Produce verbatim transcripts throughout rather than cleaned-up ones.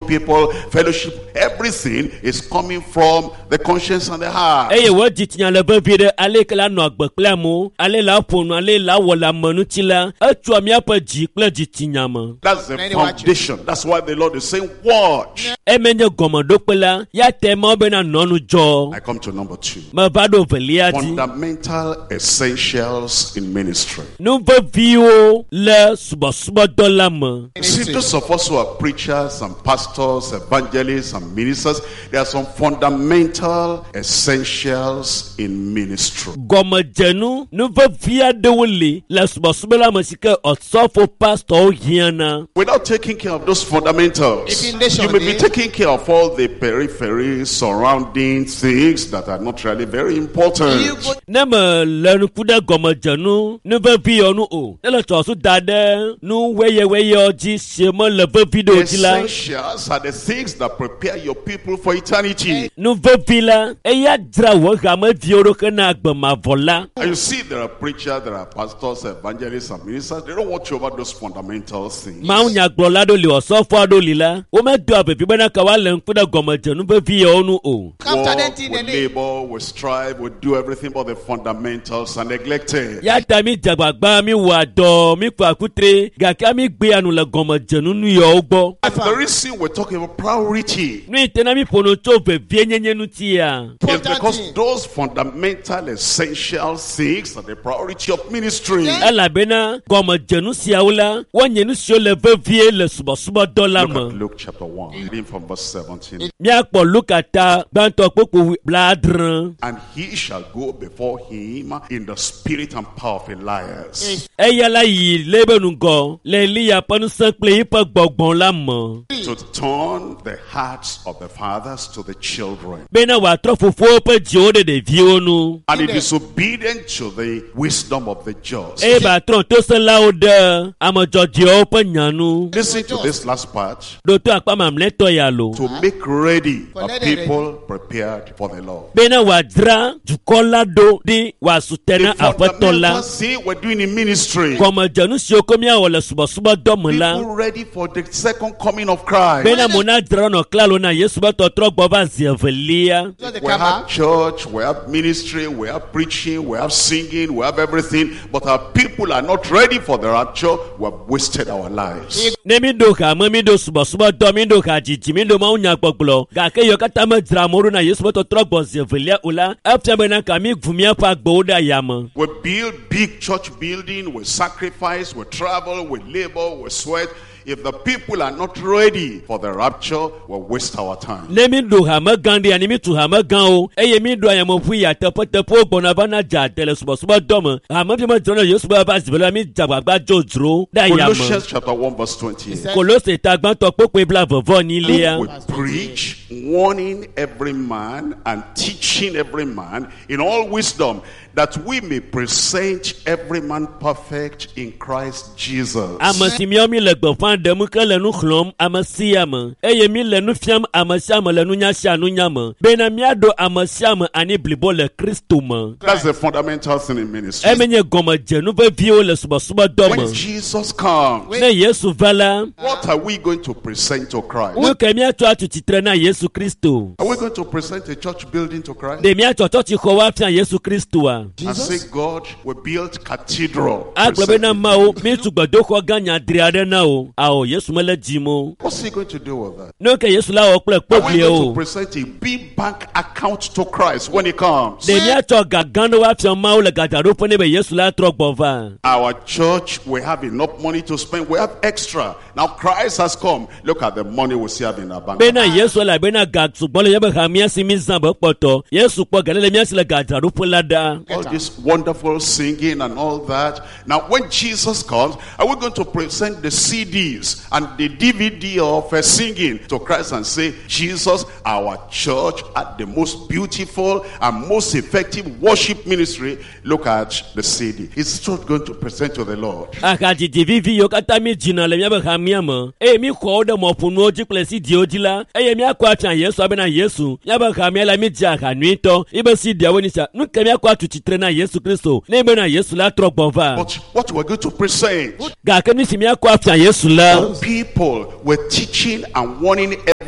people, fellowship, everything is coming from the conscience and the heart. Eye wo jitinya le bebide ale kala no agbekple mo, ale la ponu ale la wola manutila, etu amia pa ji kple jitinya mo. That's the foundation. That's why the Lord is saying, watch. Emenye gomodo pela, ya tema be na nonu jo. I come to number two. Ma bado veliati. Fundamental essentials in ministry. Nou ve viwo le suba suba dola mo. See, those of us who are preachers and pastors, evangelists and ministers, there are some fundamental essentials in ministry. Gomo jenu, nou ve via de wole, le suba suba la masike osofo pastor hiana. Without taking care of those fundamentals, you may be taking care of all the periphery surrounding things that are not really very important. Nema lenu kuda gomo jenu, nou ve via nu o. Nela chosu dade, nou weye weye oji, shema le ve video jila. Essentials are the things that prepare your people for eternity. Nou ve vila, eya dra wo game vioro kena agbe ma vola. And you see, there are preachers, there are pastors, evangelists, and ministers. They don't watch over those fundamental things. Ma unya gbola do li osofo ado lila. O me do abebi bena kawale nkuda gomo jenu ve via onu o. Work, we labor, we strive, we do everything, but the fundamentals are neglected. Ya ta mi jagbagba mi wa do mi kwa kutre gaka mi gbe anu le gomo jenu nu yo ogbo. The reason we're talking about priority Nu itena mi pono to ve vie nyenye nu tia. is because those fundamental essential things are the priority of ministry. Ela bena gomo jenu siaula wonye nu sio le ve vie le suba suba dola Look mo. at Luke chapter one, reading from verse seventeen. Mi akpo lukata banto popo bladran. And he shall go before him in the spirit and power of Elias, Eya la yi lebe nu go le liya panu sankple ipa gbogbon la mo. to turn the hearts of the fathers to the children, Bena wa trofofo pe jode de vionu. and it is obedient to the wisdom of the just. E ba tron to se la ode amojo di o pe nyanu. Listen to this last part. Do to akpa mamle to ya lo. To make ready a people prepared for the Lord. Bena wa dra jukola do di wa sutena The fundamental afetola. thing we're doing in ministry. Komo janu si okomi a wole suba suba domola. People ready for the second coming of Christ. Bena mona dra no klalo na Yesu ba to tro gbo ba zievelia. We have church, we have ministry, we have preaching, we have singing, we have everything, but our people are not ready for the rapture. We have wasted our lives. Ne mi do ka mo mi do suba suba do mi do ka jiji mi do ma unya gbogbo. Ga ke yo kata ma dra moru na Yesu ba to tro gbo zievelia ola. After bena ka mi gvumia pa gbo da yama. We build big church building, we sacrifice, we travel, we labor, we sweat. If the people are not ready for the rapture, we'll waste our time. Ne mi do ha ma gandi ani mi tu ha ma gan o. Eye mi do ayamo fu ya tepo tepo gbona ba na ja tele suba suba do mo. Ha ma bi ma dra na Yesu ba ba zievelia mi jagbagba jodro da yama. Colossians chapter one verse twenty-eight. Kolose ta gban to popo bla vovo ni le. We preach, warning every man and teaching every man in all wisdom, that we may present every man perfect in Christ Jesus. Amasi mi omi le gbo fan de mu ke le nu khlom amasi am. Eye mi le nu fiam amasi am le nu nya sha nu nya mo. Be na mi ado amasi am ani blibo le Kristo mo. That's the fundamental thing in ministry. E menye gomo je nu ve vie o le suba suba do mo. When Jesus comes, Ne Yesu vala. what are we going to present to Christ? Nu ke mi ato atu titre na Yesu Kristo. Are we going to present a church building to Christ? De mi ato to ti ko wa fian Yesu Kristo a. And say, God, we built cathedral. Agbe na ma o mi tu gbodo ko ganya driade na o. A o Yesu mele jimo. What's he going to do with that? Nu ke Yesu la o ple Are we pobli going o. to present a big bank account to Christ when he comes? De mi ato gagano wa fian ma o le gadaro po ne be Yesu la tro gbova. Our church, we have enough money to spend. We have extra. Now Christ has come. Look at the money we still have in our bank. Bena Yesu la bena gag sugbon le yebe hamia si mi zan bo poto. Yesu po gale le mi asi le gadaro po lada. All this wonderful singing and all that. Now when Jesus comes, are we going to present the C Ds and the D V D of uh, singing to Christ and say, Jesus, our church had the most beautiful and most effective worship ministry. Look at the C D. It's not going to present to the Lord. Akaji D V V yo kata mi jina le mi yebe hamia mo. E mi ko de mo punu oji ple si di oji la. E mi akwa chan Yesu abena Yesu. Yebe hamia la mi ja ka nuito. Ibe si di awoni sa. Nu ke mi akwa tu titre na Yesu Kristo. Ne be na Yesu la tro gbova. But what we're going to present, Ga ke mi si mi akwa fian Yesu la. people were teaching and warning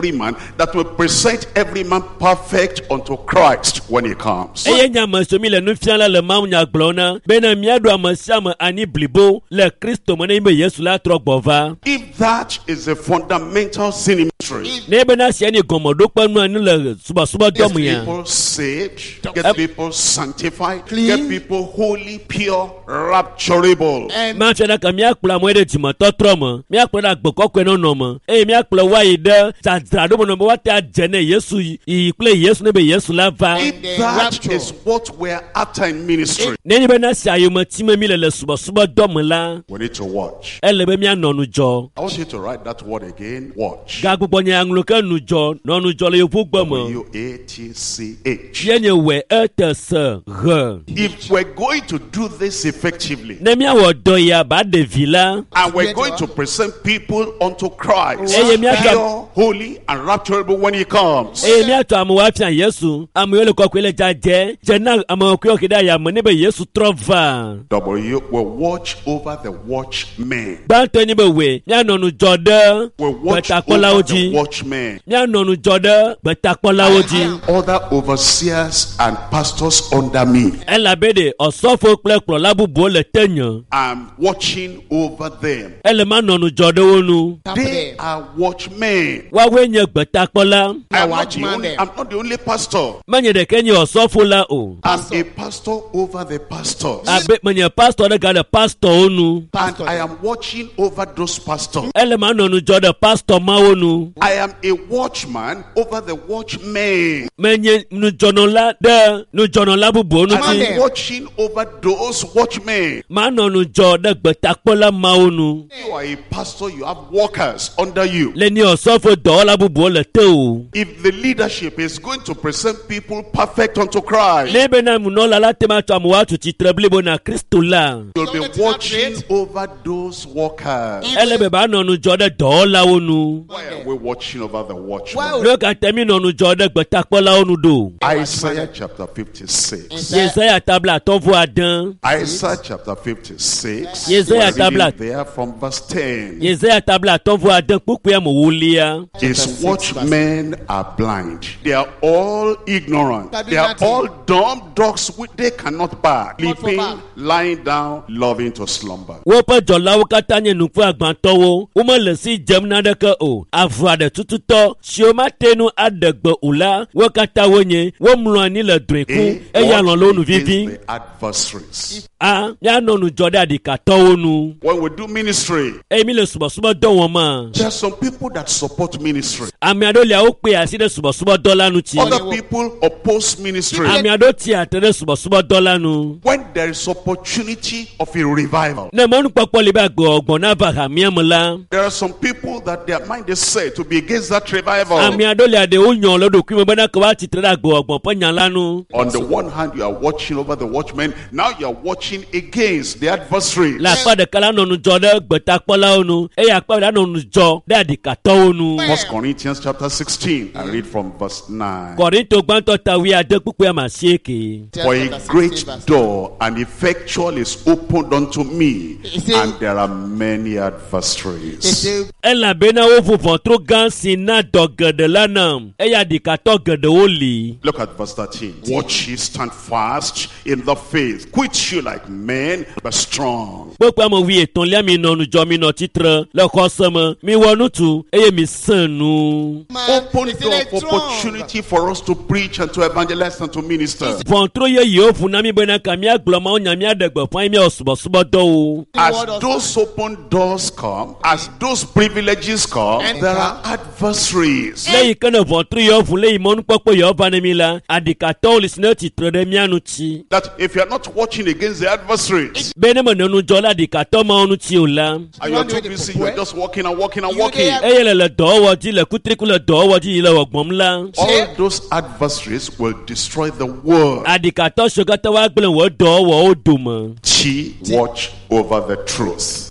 every man, that will present every man perfect unto Christ when he comes. eye nyama somi le nufiala le mawu nyagblɔna bena miaɖo ame sia ame ani blibo le Kristo me ne be Yesu la trɔ gbɔ va. If that is a fundamental sin ministry, ne bena sia ni gɔmɔɖokpe nu ani le subɔsubɔ get dɔm ya. people saved, get people sanctified, get people holy, pure, rapturable. Mafia ɖe ka miakplɔ amewo ɖe dzimetɔtrɔ me, miakplɔ ɖe agbe kɔkɔe nɔnɔ me, eye miakplɔ wa yi ɖe dzadzraɖo me nɔ be woate adze ne Yesu yi kple Yesu ne be Yesu la va. If that is what we're after in ministry, Nenye bena si ayometi mi le le subɔsubɔ dɔ me la, we need to watch. ele be mianɔ nu dzɔ. I want you to write that word again. Watch. Gagbogbo nye aŋloke nu dzɔ, nɔ nu dzɔ le yevu gbe me. W A T C H. Fie nye wɛ ete se ɣe. If we're going to do this effectively, Ne miawɔ dɔ ya ba ɖevi la, and we're going to present people unto Christ, Eye miaka- pure, holy, and rapturable when he comes, eye miatɔ amewo afia Yesu, amewo le kɔkɔe le dzadze, dze na amewo kuiwo ke ɖe ayame ne be Yesu trɔ va. W will watch over the watchmen. Gbãtɔ nye be wɛ, mianɔ nu dzɔ ɖe Will watch gbetakpɔlawo over the dzi. watchmen. Mianɔ nu dzɔ ɖe gbetakpɔlawo dzi. Other overseers and pastors under me. Elabe ɖe ɔsɔfo kple kplɔla bubuwo le te nye. I'm watching over them. Ele manɔ nu dzɔ ɖe wo nu. They are watchmen. Woawoe nye gbetakpɔla. I'm not, the watchman only, them. I'm not the only pastor. Menye ɖeke nye ɔsɔfo la o. I'm a pastor over the pastors. Abe menye pastor ɖe ga ɖe pastorwo nu. And I am watching over those pastors. Ele manɔ nu dzɔ ɖe pastor mawo nu. I am a watchman over the watchmen. Menye nudzɔnɔla ɖe nudzɔnɔla bubuwo And I'm ŋuti. watching over those watchmen. Manɔ nu dzɔ ɖe gbetakpɔla mawo nu. You are a pastor, you have workers under you. Le ni ɔsɔfo dɔwɔla bubuwo le te o. If the leadership is going to present people perfect unto Christ, Ne bena munɔla la te ma tɔ amewo atu tsitre blibo na Kristo la. you'll be watching over those workers. Ele be ba nɔ nu dzɔ ɖe dɔwɔlawo nu. Why are we watching over the watchmen? Wow. Ne katã mi nɔ nu dzɔ ɖe gbetakpɔlawo nu do. Isaiah chapter fifty-six. Yesaya tabla atɔ̃ ade. Isaiah chapter fifty-six. Yesaya We're reading tabla- there from verse ten. Yesaya tabla atɔ̃ ade kpukpua me wolia. His watchmen are blind. They are all ignorant. Can do They are nothing. all dumb dogs which they cannot bark. Not for Sleeping, bark. lying down, loving to slumber. Woƒe dzɔlawo katã nye nuku agbãtɔwo. Womele si dzem naneke o. Avu aɖe tututɔ siwo mate nu aɖe gbe o la, wo katã wonye. Womlɔ anyi le drɔ̃e ku Eh, eye alɔ le wo nu what against vivi. the adversaries. A mianɔ nu dzɔ ɖe adikatɔwo nu. When we do ministry, Eye mi le subɔsubɔ dɔ wɔm ma. there are some people that support ministry. Ame aɖewo lia wokpe asi ɖe subɔsubɔ dɔ la ŋuti. Other people oppose ministry. Ame aɖewo ti ate ɖe subɔsubɔ dɔ la nu. When there is opportunity of a revival, Ne mɔnukpɔkpɔ li be agbeɔgbɔn na va hamia me la. there are some people that their mind is set to be against that revival. Ame aɖewo lia ɖewo nyɔ le ɖokui me bena ke woatsitre ɖe agbeɔgbɔn ƒe nya la nu. On the one hand, you are watching over the watchmen. Now you are watching against the adversaries. Le akpa ɖeka la nɔ nu dzɔ ɖe gbetakpɔlawo nu eye akpa ɖeka nɔ nu dzɔ ɖe adikatɔwo nu. First Corinthians chapter sixteen. I read from verse nine. Kɔrinto gbãtɔ ta wi ade kpukpua ma sieke. For a great door and effectual is opened unto me, and there are many adversaries. Elabena wovu ʋɔtru gã si na dɔ geɖe la nam eye adikatɔ geɖewo li. Look at verse thirteen. Watch ye, stand fast in the faith. Quit you like men, but strong. Kpekpea me wi etɔ̃lia mi nɔ nudzɔ mi nɔ tsitre le xɔse me mi wɔ nutu eye mi sẽ nu. Open door for opportunity for us to preach and to evangelize and to minister. Ʋɔtru yeyewo ʋu na mi bena ka miagblɔ mawo nya miaɖe gbeƒã miawɔ subɔsubɔ dɔwo. As those open doors come, as those privileges come, there are adversaries. Le yi ke ne ʋɔtru yewo ʋu le yi mɔnukpɔkpɔ yewo va ne mi la adikatɔwo li si ne tsitre ɖe mia ŋuti. That if you are not watching against the adversaries, Be ne menɔ nu dzɔ le adikatɔ mawo ŋuti o la. and you are too busy, you are just walking and walking and walking. Eye le le dɔwɔwɔ dzi le kutriku le dɔwɔwɔ dzi yi le wɔgbɔm la. All those adversaries will destroy the world. Adikatɔ siwo katã woagblẽ wɔ dɔwɔwɔwo dome. She watch over the truth.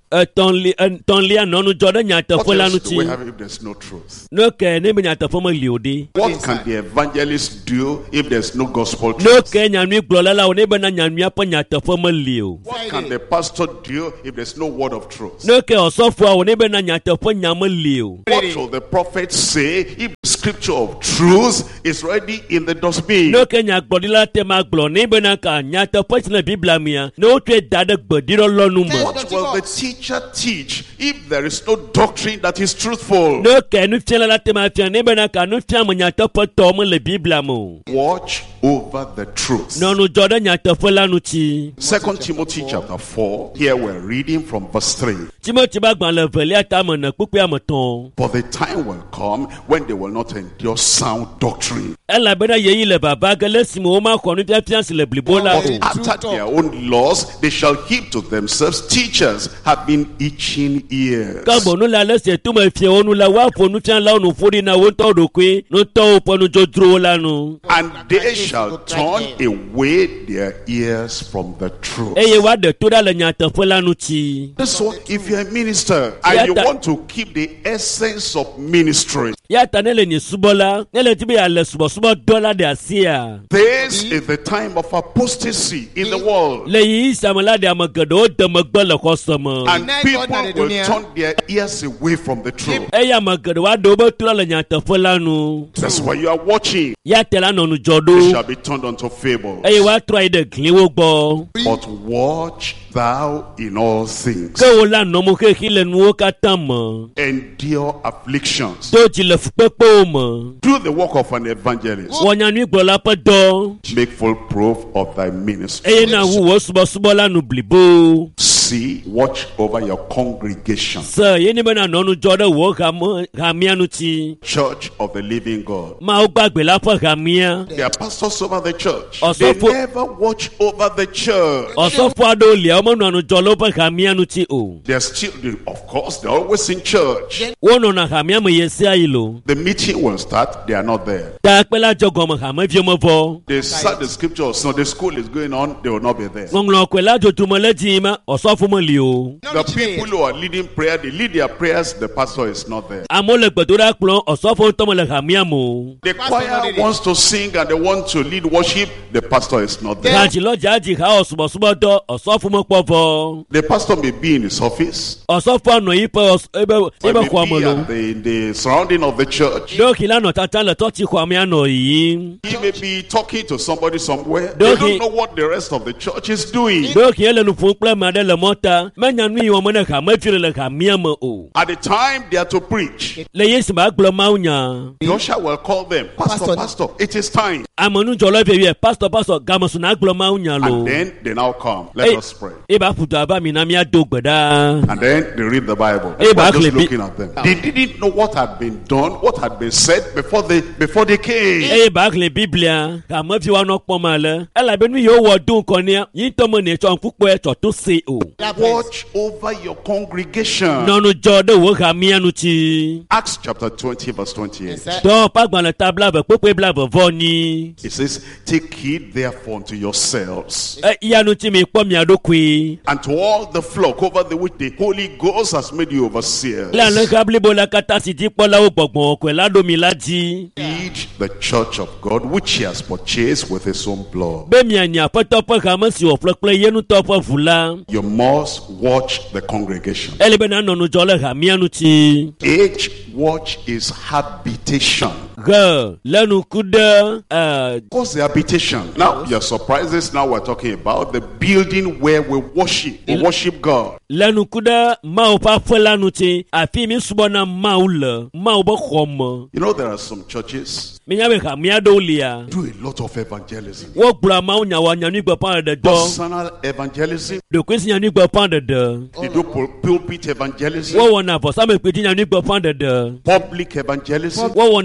tɔnlia nɔnu jɔ ɖe nyateƒe la What else do we ŋuti. have if there's no truth? Ne ke ne be nyateƒe meli o ɖe. What can the evangelist do if there's no gospel Ne truth? ke nyanui gblɔla la o ne bena nyanua ƒe nyateƒe meli o. What can the pastor do if there's no word of truth? Ne ke ɔsɔfoa o ne bena nyateƒe nya meli o. What will the prophet say if the scripture of truth is already in the dustbin? Ne ke nyagblɔɖila te ma gblɔ ne bena ka nyateƒe si le biblia mea ne wotsɔe da ɖe gbediɖɔlɔnu me. What will the teacher teach if there is no doctrine that is truthful? Ne ke nufiala la te ma fia ne bena ka nufiame nyateƒetɔ mele biblia me o. Watch over the truth. Nɔnu jɔ ɖe nyateƒe la ŋuti. Second Timothy chapter four. Here we're reading from verse three. Timothy ba gbalẽ velia tame ne kpukpea me tɔn. For the time will come when they will not endure sound doctrine, Elabena yeyi le baba ge le esime womaxɔ nufiafia si le blibo la but o. after their own laws they shall heap to themselves teachers having itching ears. Ke bonu le ale si tome fia wo nu la woaƒo nufialawo nu ƒo ɖi na wo ŋutɔ ɖokui nutɔwo ƒe nudzrodzrowo la nu. And they shall turn away their ears from the truth. Eye woaɖe to ɖa le nyateƒe la ŋuti. That's what, if you're a minister and you want to keep the essence of ministry, Ya ta ne le nye subɔla ne le ti be yeale subɔsubɔ dɔ la ɖe asia. this is the time of apostasy in the world. Le yiyi sia me la ɖe ame geɖewo de megbe le xɔse me. And people will turn their ears away from the truth. Eye ame geɖewo aɖe wobe to ɖa le nyateƒe la nu. That's why you are watching. Ya te la nɔ nu dzɔ They ɖo. shall be turned unto fables. Eye woatrɔ yi ɖe gliwo gbɔ. But watch thou in all things. Ke wo la nɔmo xexi le nuwo katã me. Endure afflictions. Do dzi le fukpekpewo me. Do the work of an evangelist. Wɔ nyanui gblɔla ƒe dɔ. Make full proof of thy ministry. Eye na wu wo subɔsubɔ la nu blibo. See, watch over your congregation. Se ye ni bena nɔnu dzɔ ɖe wo hame- hamia ŋuti. Church of the living God. Mawo gbagbe la ƒe hamia. There are pastors over the church. Also They for- never watch over the church. Ɔsɔfo aɖewo lia womenɔ nu dzɔ le woƒe hamia ŋuti o. They're still, they- of course, they're always in church. Wonɔna hamia me ye sia yi lo. The meeting will start, they are not there. Takpe la dzɔ gɔme hameviwo me vɔ. They start the scripture, so the school is going on, they will not be there. Ŋɔŋlɔ koe la dzodzu me le dzi ma ɔsɔfo meli o. The people who are leading prayer, they lead their prayers, the pastor is not there. Amewo le gbedoɖa kplɔ ɔsɔfo ŋutɔ me le hamia me o. The choir wants to sing and they want to lead worship, the pastor is not there. Kadzi lɔ dzadzi ha wɔ subɔsubɔ dɔ ɔsɔfo mekpɔ vɔ. The pastor may be in his office, Ɔsɔfo anɔ yi ƒe ɔs- ebe or ebe he xɔa may me be lo. at the, in the surrounding of the church. Ɖewo ki la nɔ tata le tɔtsi xɔa me anɔ yiyim. He may be talking to somebody somewhere. They Don't don't he- know what the rest of the church is doing. Ɖewo ki ele nu ƒom kple ame aɖe le mɔta menya nu yi wɔm ne hamevi le le hamia me o. At the time they are to preach, Le ye si ma gblɔ mawu nya. the usher will call them, Pastor, Pastor. Pastor, it is time. Amenudzɔlɔ vie vie pastor pastor gamesu na gblɔ mawu nya lo. And then they now come. Let Hey. us pray. E ba ƒudu aba mi na míado gbe ɖaa. And then they read the Bible. Hey, We're back just le- looking at them. They didn't know what had been done, what had been said before they before they came. Eye ba ghle biblia hamevi wa nɔ kpɔm ale. Elabe nu yiwo wɔ do ŋkɔnia yi tɔ me ne tsɔ ŋkukpɔe tsɔ to se o. Watch over your congregation. Nɔnu dzɔ ɖe wo hamia ŋuti. Acts chapter twenty, verse twenty-eight. Dɔ ƒe agbalẽ ta bla ve kpekpe bla ve vɔ ni. It says, take heed therefore unto yourselves E ya ŋuti mi kpɔ mia ɖokui. and to all the flock over the which the Holy Ghost has made you overseers. Le alẽha blibo la katã si dzikpɔlawo gbɔgbɔ koe la ɖo mi la dzi. Feed the church of God which he has purchased with his own blood. Be mianyi aƒetɔ ƒe hame si wòƒle kple ye ŋutɔ ƒe ʋu la. You must watch the congregation. Ele be nanɔ nu dzɔ le hamia ŋuti. Each watch is habitation. He le nuku ɖe eh, What's the habitation? Now you're surprised. This now we're talking about the building where we worship, we worship God. le nuku ɖe Mawu ƒe aƒe la ŋuti afi mi subɔna Mawu le Mawu be xɔ me. You know there are some churches Minya be hamia ɖewo lia. do a lot of evangelism. Wogblɔa Mawu nya wɔ nyanu gbeƒã ɖeɖe dɔ. Personal evangelism. Ɖokoe si nyanu gbeƒã ɖeɖe. They do pul- pulpit evangelism. Wɔwɔna vɔsamekpedzi nyanu gbeƒã ɖeɖe. Public evangelism. Wɔwɔna dutoƒe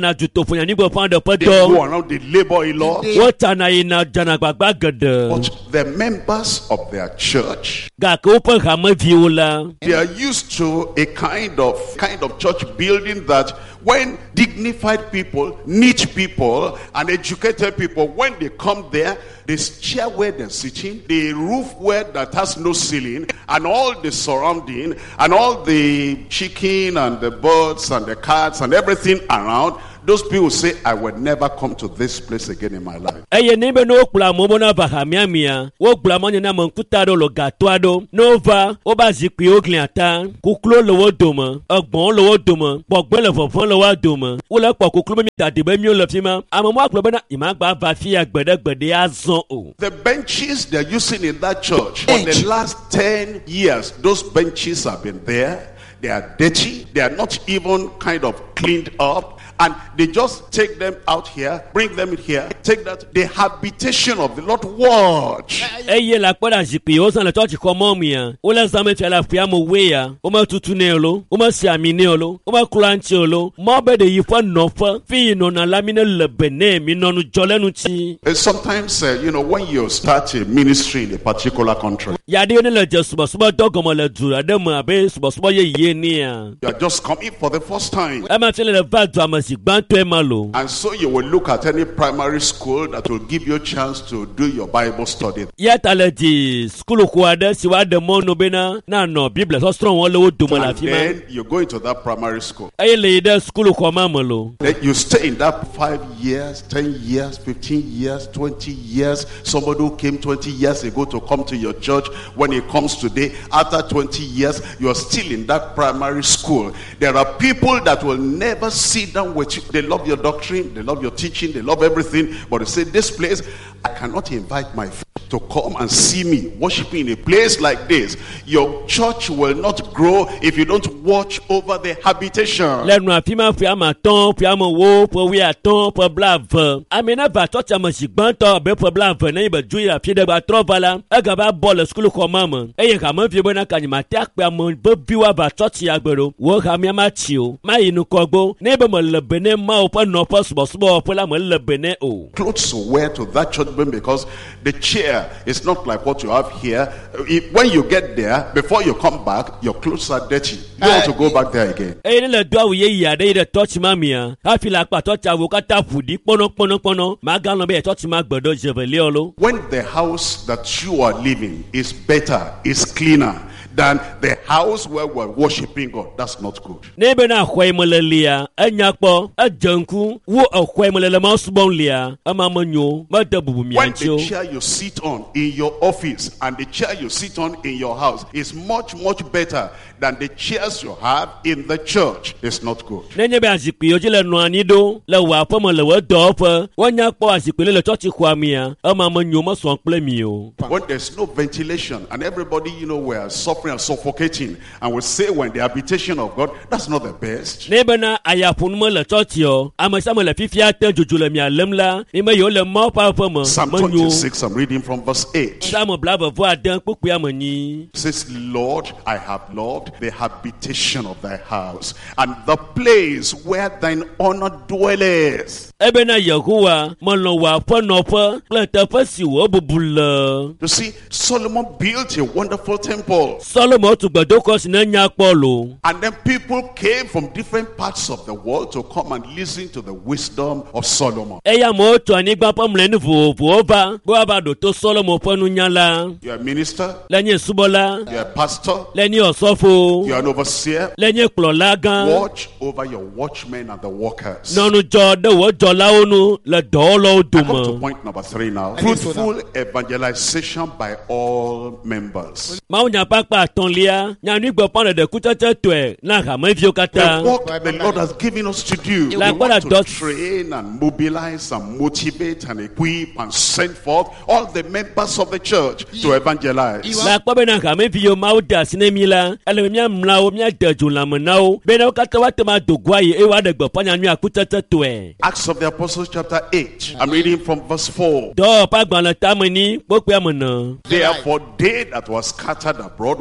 fòyàn nígbà fún àdọ̀pẹ́ They dọ́. go around, they labor a lot. Wọ́n tànà iná jànà gbàgbà gẹ̀dẹ̀. But the members of their church, Gàkẹ́ ó pẹ́ hàmẹ́ fi wò la. they are used to a kind of kind of church building that when dignified people, neat people, and educated people, when they come there, the chair where they're sitting, the roof where that has no ceiling, and all the surrounding, and all the chicken and the birds and the cats and everything around, those people say, I will never come to this place again in my life. Eye níbẹ̀ ní ó kpla mọ́ bọ́nà bàhà míàmíà. Wọ́n kpla mọ́ nyina mọ̀ nkúta dọ̀ lọ gàtọ́ àdó. N'ova, ó bá zikpi ó gli àtà. Kúkúló lọ́wọ́ dòmọ̀. Ọgbọ̀n lọ́wọ́ dòmọ̀. Pọ̀gbẹ́ lọ fọ̀fọ́n lọ́wọ́ dòmọ̀. Wọ́n lọ pọ̀ kúkúló mímí tàdé bẹ́ẹ̀ mió lọ fi ma. Àmọ́ mọ́ àkùlọ̀ bẹ́ẹ̀ ìmọ̀ àgbà bá fi àgbẹ̀dẹ́gbẹ̀dẹ́ azán o. The benches they're using in that church, for the last ten years, those benches have been there. They are dirty. They are not even kind of cleaned up. And they just take them out here, bring them in here, take that, the habitation of the Lord. Watch. Eye la kpọ́dà zikpi ó sàn lè tọ́jú kọ́ mọ́ mi ya. Ó lè zàmé tí a la fi àmọ́ wé ya. Ó ma tutu ní olo. Ó ma si àmì ní olo. Ó ma kúrò àǹtí olo. Mọ́ bẹ́ẹ̀ de yìí fọ́ nọ́fọ́. Fi ìnọ̀nà lámínà lẹ̀bẹ̀ ní mi nọ́nu jọlẹ́nu ti. And sometimes, uh, you know, when you start a ministry in a particular country, Yàdé yóò nílẹ̀ jẹ subọ̀subọ̀ dọ́gọ̀mọ̀ lẹ̀ dùrù àdéhùn àbẹ́ subọ̀subọ̀ yẹ yé ní ya. you are just coming for the first time. Ẹ máa fi lè va dùn àmọ̀ sí gbáǹtọ́ ẹ máa lò. And so you will look at any primary school that will give you a chance to do your Bible study. Yàtà lẹ di skulu kó adé si wa dé mọ́nu bẹ́ẹ̀ náà náà nọ bíbélì sọ́sọ́rọ̀ wọn lówó dùnmọ̀ la And fi ma. then you go into that primary school. Ẹ yẹ lè yí dẹ́ skulu kọ́ máa mọ̀ lò. Then you stay in that five years, ten years, fifteen years, twenty years. Somebody who came twenty years ago to come to your church, when he comes today, after twenty years, you are still in that primary school. There are people that will never sit down with you. They love your doctrine, they love your teaching, they love everything. But they say, this place, I cannot invite my friends to come and see me worshiping in a place like this. Your church will not grow if you don't watch over the habitation. Lẹ́nu àfi máa fi àmà tán fi àmà wo pọ̀ wí àtán pọ̀ bla vẹ̀. Àmì náà bá tọ́tí àmà sì gbọ́n tọ́ ọ̀bẹ pọ̀ bla vẹ̀ náà ibà ju yìí àfi dẹ́gba tọ́ bá la. Ẹ gà bá bọ́ọ̀lù skulu kọ́ máa mọ̀. Ẹ yẹ kà mọ́ fi bọ́ náà kà nyìmá tí a pè àmọ́ bó bí wà bá tọ́tí àgbẹ̀rọ. Wọ́n kà mí àmà tì o. Má yìí nu kọ́ gbó. Ní ibà mọ̀ lẹ̀bẹ̀nẹ̀ má o pọ̀ nọ pọ̀ subọ̀subọ̀ pọ̀ la mọ̀ lẹ̀bẹ̀nẹ̀ o. Clothes to wear to that church building, because the chair is not like what you have here. If, when you get there, before you come back, your clothes are dirty. You want to go back there again. Ẹ nílẹ̀ dọ́ àwòye yìí àdé yìí dẹ̀ tọ́tí má mi à. Ká fi la pa tọ́tí àwò ká tà fùdí pọ́nọ́pọ́nọ́pọ́nọ́. Màá gà lọ bẹ́ẹ̀ tọ́tí má gbọ̀dọ̀ jẹ̀bẹ̀lẹ́ ọ lọ. When the house that you are living is better, is cleaner than the house where we're worshiping God, that's not good. N'ebe na ahwa imole lia, enya kpo, ejanku, wo ahwa imole le ma subon lia, ama manyo, ma dabubu When miancho. the chair you sit on in your office and the chair you sit on in your house is much, much better than the chairs you have in the church, it's not good. Nenye be azikpi oji le no anido, le wa po mo le wo do fe, wonya kpo azikpi le le church kwa mia, ama manyo ma so ple mi o. When there's no ventilation and everybody, you know, we're suffering and suffocating, and we say when the habitation of God, that's not the best. N'ebe na ayapun mo le church yo, ama sa mo le fifia ten juju le mi alem la, ni me yo le mo pa fe mo, Psalm manyo. twenty-six, I'm reading from verse eight. Sa mo bla vo adan pupu amani. It says, Lord, I have loved the habitation of thy house, and the place where thine honor dwelleth. Ebe na Yehowa, mo lo wa po no po, le te fe si wo bubula. You see, Solomon built a wonderful temple. Solomon tu gbadoko si na nya polo. And then people came from different parts of the world to come and listen to the wisdom of Solomon. Eya mo to ani gba pom le ni vo vo ba, bo ba do to Solomon ponu nya la. You're a minister, Lenye subola, you're a pastor, lenye osofo, you're an overseer. lenye klola gan. Watch over your watchmen and the workers. Nonu jo de wo jo la onu le do lo I come to dumo. point number three now. Fruitful evangelization by all members. Ma nya papa ton lia, nya ni gbo pon de kutete to e na ha ma vi The okata. work the Lord has given us to do. We Like what want I to does- train and mobilize and motivate and equip and send forth all the members of the church to evangelize. La kwa be na ha ma vi yo ma o da sine mi la, ele mi amla o mi adeju la mo na o. Be na okata wa te ma dogwa yi e wa de gbo pon nya ni akutete to e. Acts of the Apostles chapter eight. I'm reading from verse four. Do pa gban la ta mo ni, po pe mo na. Therefore they that were scattered abroad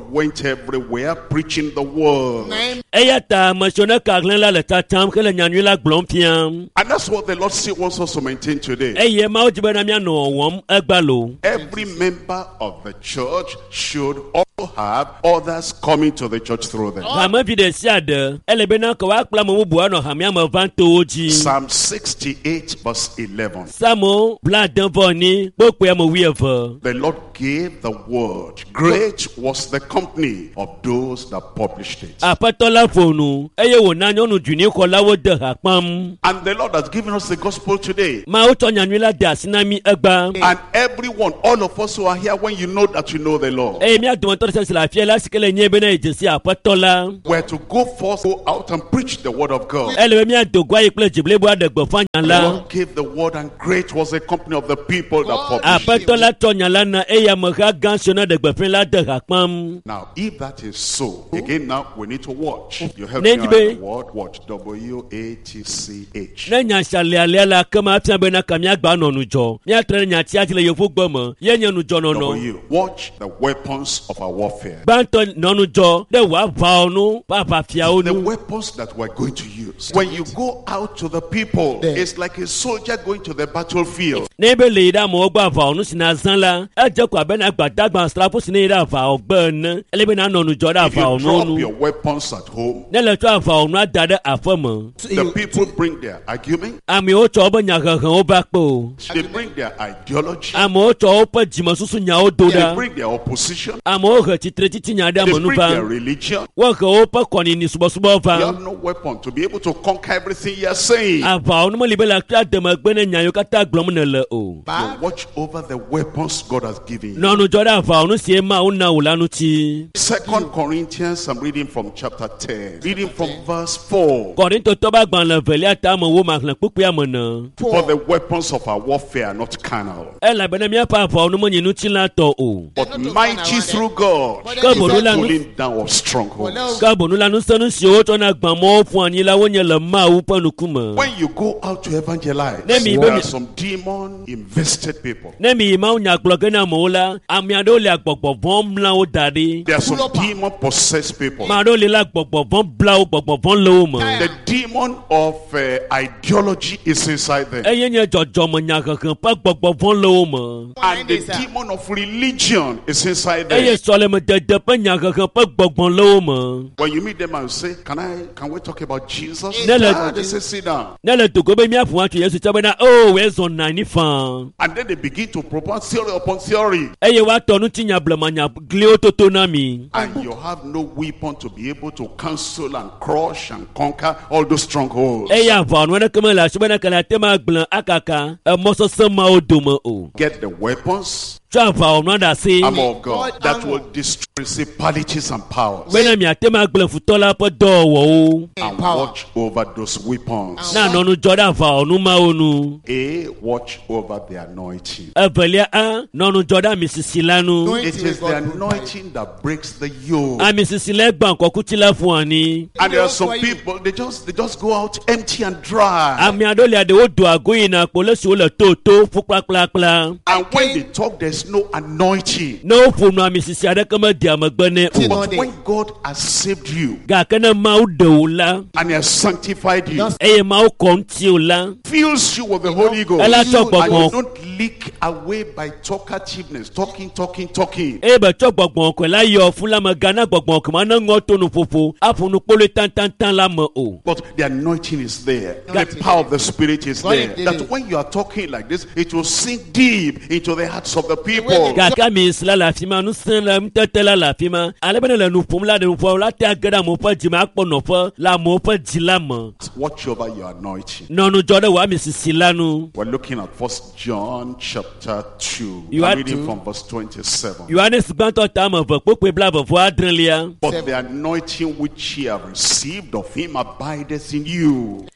went everywhere preaching the word. eya ta masiona kaglen la le tatam ke le nyanyui la gblɔm fiam. And that's what the Lord still wants us to maintain today. eye mawo dzi bena mianɔ wɔm egbalo. Every member of the church should also have others coming to the church through them. hame vi ɖe sia ɖe ele bena ke woakplɔ ame bubu anɔ hamea me va towo dzi. Psalm sixty-eight verse eleven. Samo bladenvɔni kpokpe ame wuieve. The Lord gave the word. Great was the company of those that published it. Aƒetɔ la ƒonu eye wòna nyɔnu dzunixɔlawo de ha kpam. And the Lord has given us the gospel today. Mawo tsɔ nyanyui la de asi na mi egba. And everyone, all of us who are here, when you know that you know the Lord, eye mía dometɔ ɖe sia si le afia la si ke le nye bena edze si aƒetɔ la. we're to go forth, go out and preach the word of God. ele be mía do goa yi kple dziblibo aɖe gbeƒã nya The la. Lord gave the word, and great was the company of the people that published it. Aƒetɔ la tsɔ nya la na eye ameha gã siwo ne ɖe gbeƒã la de ha kpam. Now, if that is so, again, now we need to watch. You have Ne me nyi on be- the word, watch. W A T C H. Ne nya sia lialia la kema afia bena ka míagba nɔ nudzɔ. Míatre nya tia dzi le yevu gbe me ye nye nudzɔnɔnɔ. W. Watch the weapons of our warfare. Gbãtɔ nɔ nudzɔ ɖe wòa vawo nu ƒe aʋafiawo The nu. weapons that we're going to use. When you go out to the people, it's like a soldier going to the battlefield. Ne be le yi ɖe amewo gbɔ aʋawo nu si na zã la, edze ko abena gbadagba srafo si ne yi ɖe aʋawo gbe ene. Ele bena nɔ nudzɔ ɖe If you aʋawo drop nu your nu. weapons at home, Ne le tsɔ aʋawo nua da ɖe aƒe me. the people bring their argument, Amewo tsɔ woƒe nyahehewo va kpo. they bring their ideology, Amewo tsɔ woƒe dzimesusu nyawo do they ɖa. bring their opposition, Amewo he tsitre titinya ɖe they ame nu bring their va. religion. Wohe woƒe kɔnini subɔsubɔ You va. have no weapon to be able to conquer everything you're saying. Aʋawo nu meli be le akpia demegbe ne nya yiwo katã gblɔm nele o. You watch over the weapons God has given you. Nɔ nudzɔ ɖe aʋawo nu sie Mawu na wò la ŋuti. Second Corinthians, I'm reading from chapter ten, reading from verse four. Kɔrintotɔ ƒe agbalẽ velia tame wo maxlẽ kpukpea me ne. For the weapons of our warfare are not carnal, Elabena míaƒe aʋawo nu menye ŋutilã tɔ o. but mighty through God, Ke bono la nu pulling down of strongholds. ke bonu la ŋusẽ nu siwo wotsɔna gbã mɔwo ƒu anyi la wonye le Mawu ƒe ŋkume. When you go out to evangelize, Let me- there are some demon invested people. Ne mi yi Mawu nya gblɔ ge na amewo la, ame aɖewo le agbɔgbɔ vɔ̃ mlã wo da ɖi. There are some demon possessed people. Ame aɖewo le la gbɔgbɔ vɔ̃ bla wo, gbɔgbɔ vɔ̃ le wo me. The demon of uh, ideology is inside them. Eye nye dzɔdzɔme nyahehe ƒe gbɔgbɔ vɔ̃ le wo me. And the demon of religion is inside Eye them. sɔlemedede ƒe nyahehe ƒe gbɔgbɔ le wo me. When you meet them and say, Can I can we talk about Jesus? No, no. Ah, they say, sit down. Ne le dogo be míaƒo atso Yesu tsɔ bena o wòezɔ nanyi fãa. And then they begin to propound theory upon theory. Eye woatɔ ŋutinya blemanya gliwo toto na mi. And you have no weapon to be able to cancel and crush and conquer all those strongholds. Eye aʋawɔnu aɖeke mele asi bena ke le ate ŋu agblẽ akaka emɔsese mawo dome o. Get the weapons, Tsɔ aʋawɔnu ɖe asi armor of God, that will destroy principalities and powers. bena miate ŋu agblẽ futɔ la ƒe dɔwɔwɔwo. And watch over those weapons. Na nɔnu dzɔ ɖe aʋawɔnu mawo nu. A, watch over the anointing. Evelia a nɔnu dzɔ ɖe amisisi la nu. It is the anointing that breaks the yoke. Amisisi la gbã nkɔkuti la ƒu anyi. And there are some people, they just they just go out empty and dry. Ame aɖewo le aɖewo do ago yina kpo le siwo le to to ƒu kplakplakpla. And when they talk, there's no anointing. Ne woƒo nu amisisi aɖeke me dia megbe nɛ o. But when God has saved you Gake ne Mawu ɖe wo la and He has sanctified you, eye Mawu kɔ ŋuti wo la, fills you with the Holy Ghost, ela tsɔ and you gbɔgbɔ don't leak away by talkativeness, talking, talking, talking. eye be tsɔ gbɔgbɔ kɔe la yɔ fu la me gana gbɔgbɔ kema ne ŋɔ to nuƒoƒo aƒo nu kpolo tantantan la me o. But the anointing is there. The power of the Spirit is there. That when you are talking like this, it will sink deep into the hearts of the people. Gake ami si la le afi ma ŋusẽ le ŋutete la le afi ma ale bena le nu ƒom la ɖe nuƒo la te age ɖe amewo ƒe dzi me akpɔ nɔƒe le amewo ƒe dzi la me. Watch over your anointing. Nɔnu dzɔ ɖe wò amisisi la nu. We're looking at First John chapter two. You I'm are reading to- from verse twenty-seven. Yohanes gbãtɔ ta ame eve kpokpe blaeve adrelia. But the anointing which ye have received of Him abideth in you,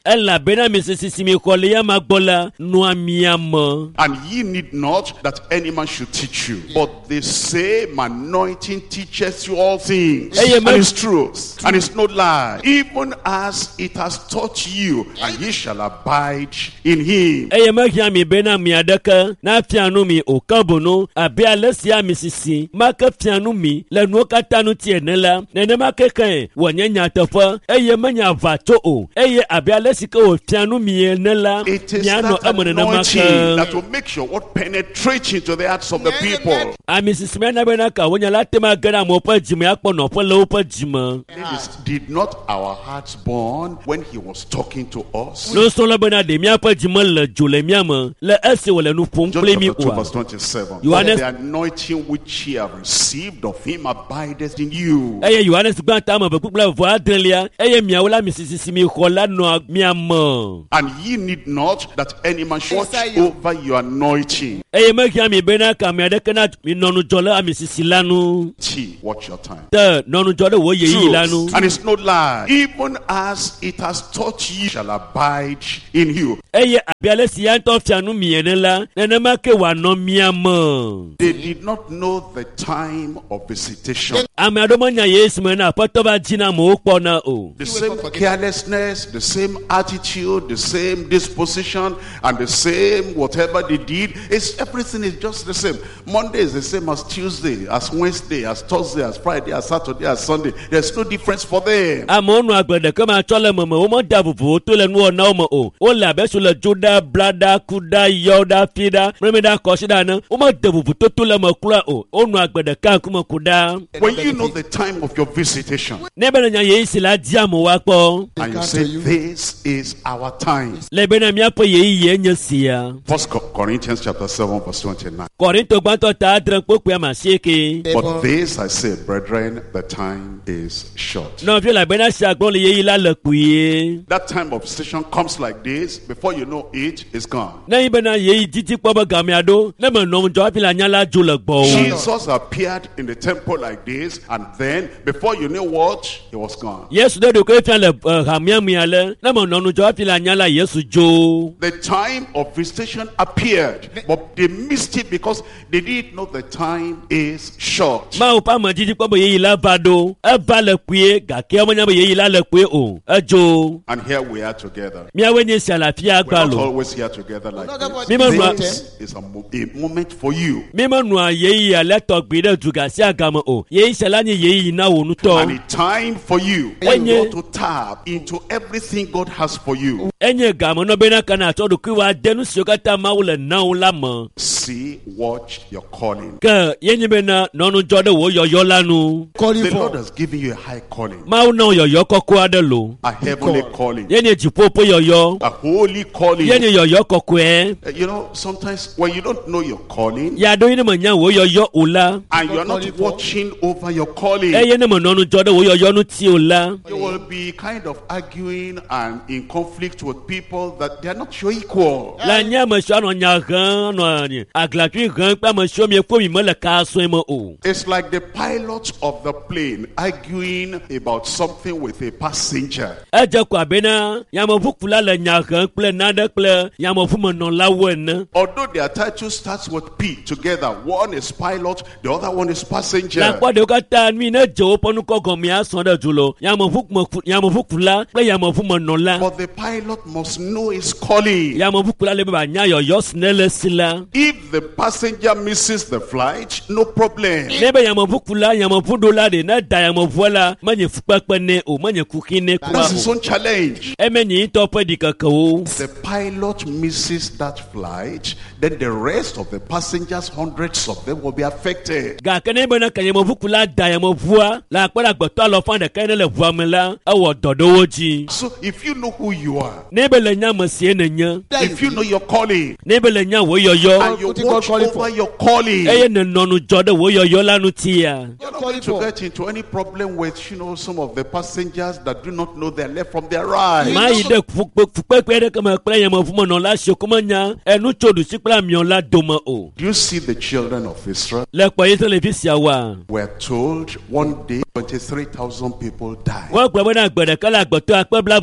elabena mi sisi mi kole ya magbola no amiamo. And ye need not that any man should teach you, but the same anointing teaches you all things, Hey, and man. it's truth, and it's no lie, even as it has taught you, and ye shall abide in him. Eye magia mi bena mi adaka na fianu mi okabono abe alesia mi sisi maka fianu mi le no katanu tienela nene makeke wonyanya tofa eye manya vato o eye abe alesika o fianu mi enela It is miano that amone na anointing maka that will make sure what penetrates into the hearts of the people. ami sisi mena bena ka wonya late magana mo pa jima akpo no pa lo pa jima. Ladies, did not our hearts burn when he was talking to us? No so la bena de mi apa jima le jole miama le ese wala nu pon John play mi chapter two wa. verse twenty-seven. Yohanes- For the anointing which ye have received of him abideth in you. Eye Yohanes gbanta ma be pupla vo adrelia eye miawola mi sisi mi khola no miama. And ye need not that any man should watch over your anointing. Eye magia mi bena ka mi adaka na mi nonu jole ami sisi lanu. T, watch your time. Te nonu jole wo ye yi lanu. Truth, and it's no lie. Even as it has taught you, shall abide in you. Eye abiale si yanto fianu mi enela nene make wa no miama. They did not know the time of visitation. Ami adomanya yesu mena patoba jina mo pona o. The same carelessness, the same attitude, the same disposition, and the same whatever they did. It's everything is just the same. Monday is the same as Tuesday, as Wednesday, as Thursday, as Friday, as Saturday, as Sunday. There's no difference for them. Amonu agbede kama chole mama o mo dabubu to le nu ona o mo o. O la be so le juda blada kuda yoda fida. Remeda koshida na o mo dabubu to to le mo kura o. Onu agbede kan kuma kuda. When you know the time of your visitation, Nebe na nya yesu la diamo wa po. and you say, this is our time. Lebe na mi apo ye ye nya sia. First Corinthians chapter seven verse twenty-nine. Korinto gbanto ta adran poku ya maseke. But this I say, brethren, the time is short. No feel like bena shagbon le ye la le kuye. That time of visitation comes like this. Before you know it, it's gone. Na ibe na ye titi po ba gamiado. Na me no jo feel anya la jo le gbo. Jesus appeared in the temple like this, and then before you knew what, he was gone. Yesu de do ko fian le hamia miale. Na me no no jo feel anya la Yesu jo. The time of visitation appeared, but they missed it because they didn't know the time is short. Ma o pa ma titi po ba ye la bado. E ba le kuye ga ke o nya ba ye la le kuye o. E jo. And here we are together. Mi awe ni sia la fia We're gba not lo. always here together like Mi ma no this. This is a, mo- a moment for you. mi ma no ye ya le to gbe de duga sia gama o. Ye sia la ni ye na wo nu to. And a time for you when Enye. you want to tap into everything God has for you. Enye gama no bena kana to do ku wa denu sio kata ma wo le na wo la mo. See, watch your calling. Ke ye ni bena no nu jo de wo yo yo lanu. The Lord has given you a high calling, Ma wo na yo yo koko ade lo. a heavenly calling, Ye ni jipopo yo yo. a holy calling. Ye ni yo yo koko e. Uh, You know, sometimes when you don't know your calling Ya do ni mo nya wo yo yo ola. and you are not watching over your calling, E ye ni mo no nu jo de wo yo yo nu ti ola. you will be kind of arguing and in conflict with people that they are not your equal. La nya mo sho no nya gan no ni. Aglatwi gan pa mo sho mi fo mi mo le ka so mo o. It's like the pilot of the plane arguing about something with a passenger. Eje kwa bena ya mo fukula le nya gan ple na de ple ya mo fu mo no la wo na. Although their title starts with P together, one is pilot, the other one is passenger. La kwa de ka ta mi na je o ponu ko go mi aso de julo. Ya mo fuk mo ya mo fukula ple ya mo fu mo no la. But the pilot must know his calling. Ya mo fukula le ba nya yo yo snele sila. If the passenger misses the flight, no problem. Nebe ya mo fukula ya mo fu do la de na da ya mo voila manye fukpekpe ne o manye kukine kwa That's his o. own challenge. Eme ni to pe di kakao. The pilot misses that flight, then the rest of the passengers, hundreds of them, will be affected. Ga kene bena kanye mo fukula da ya mo vua la akpara gboto lo fan de kene le vua me la awo dodo woji. So if you know who you are, Nebe le nya mo sie ne nya. if you know your calling, Nebe le nya wo yo yo. and you What you God watch calling over for? your calling, Eye ne nonu jode wo yo yo la nu tia. you're not going to get into any problem with, you know, some of the passengers that do not know their left from their right. Ma yi de fukpekpe de kama kpra ya mo fu mo no la shokuma nya enu chodu sikpla mi on la doma o. Do you see the children of Israel? Le po yi le visia wa. We're told one day twenty-three thousand people died. Wọ́n gbọ́ bọ́dá gbẹ̀dẹ̀ kọ́lá gbọ̀tọ́ apẹ́ bílábọ̀ fọ́ tán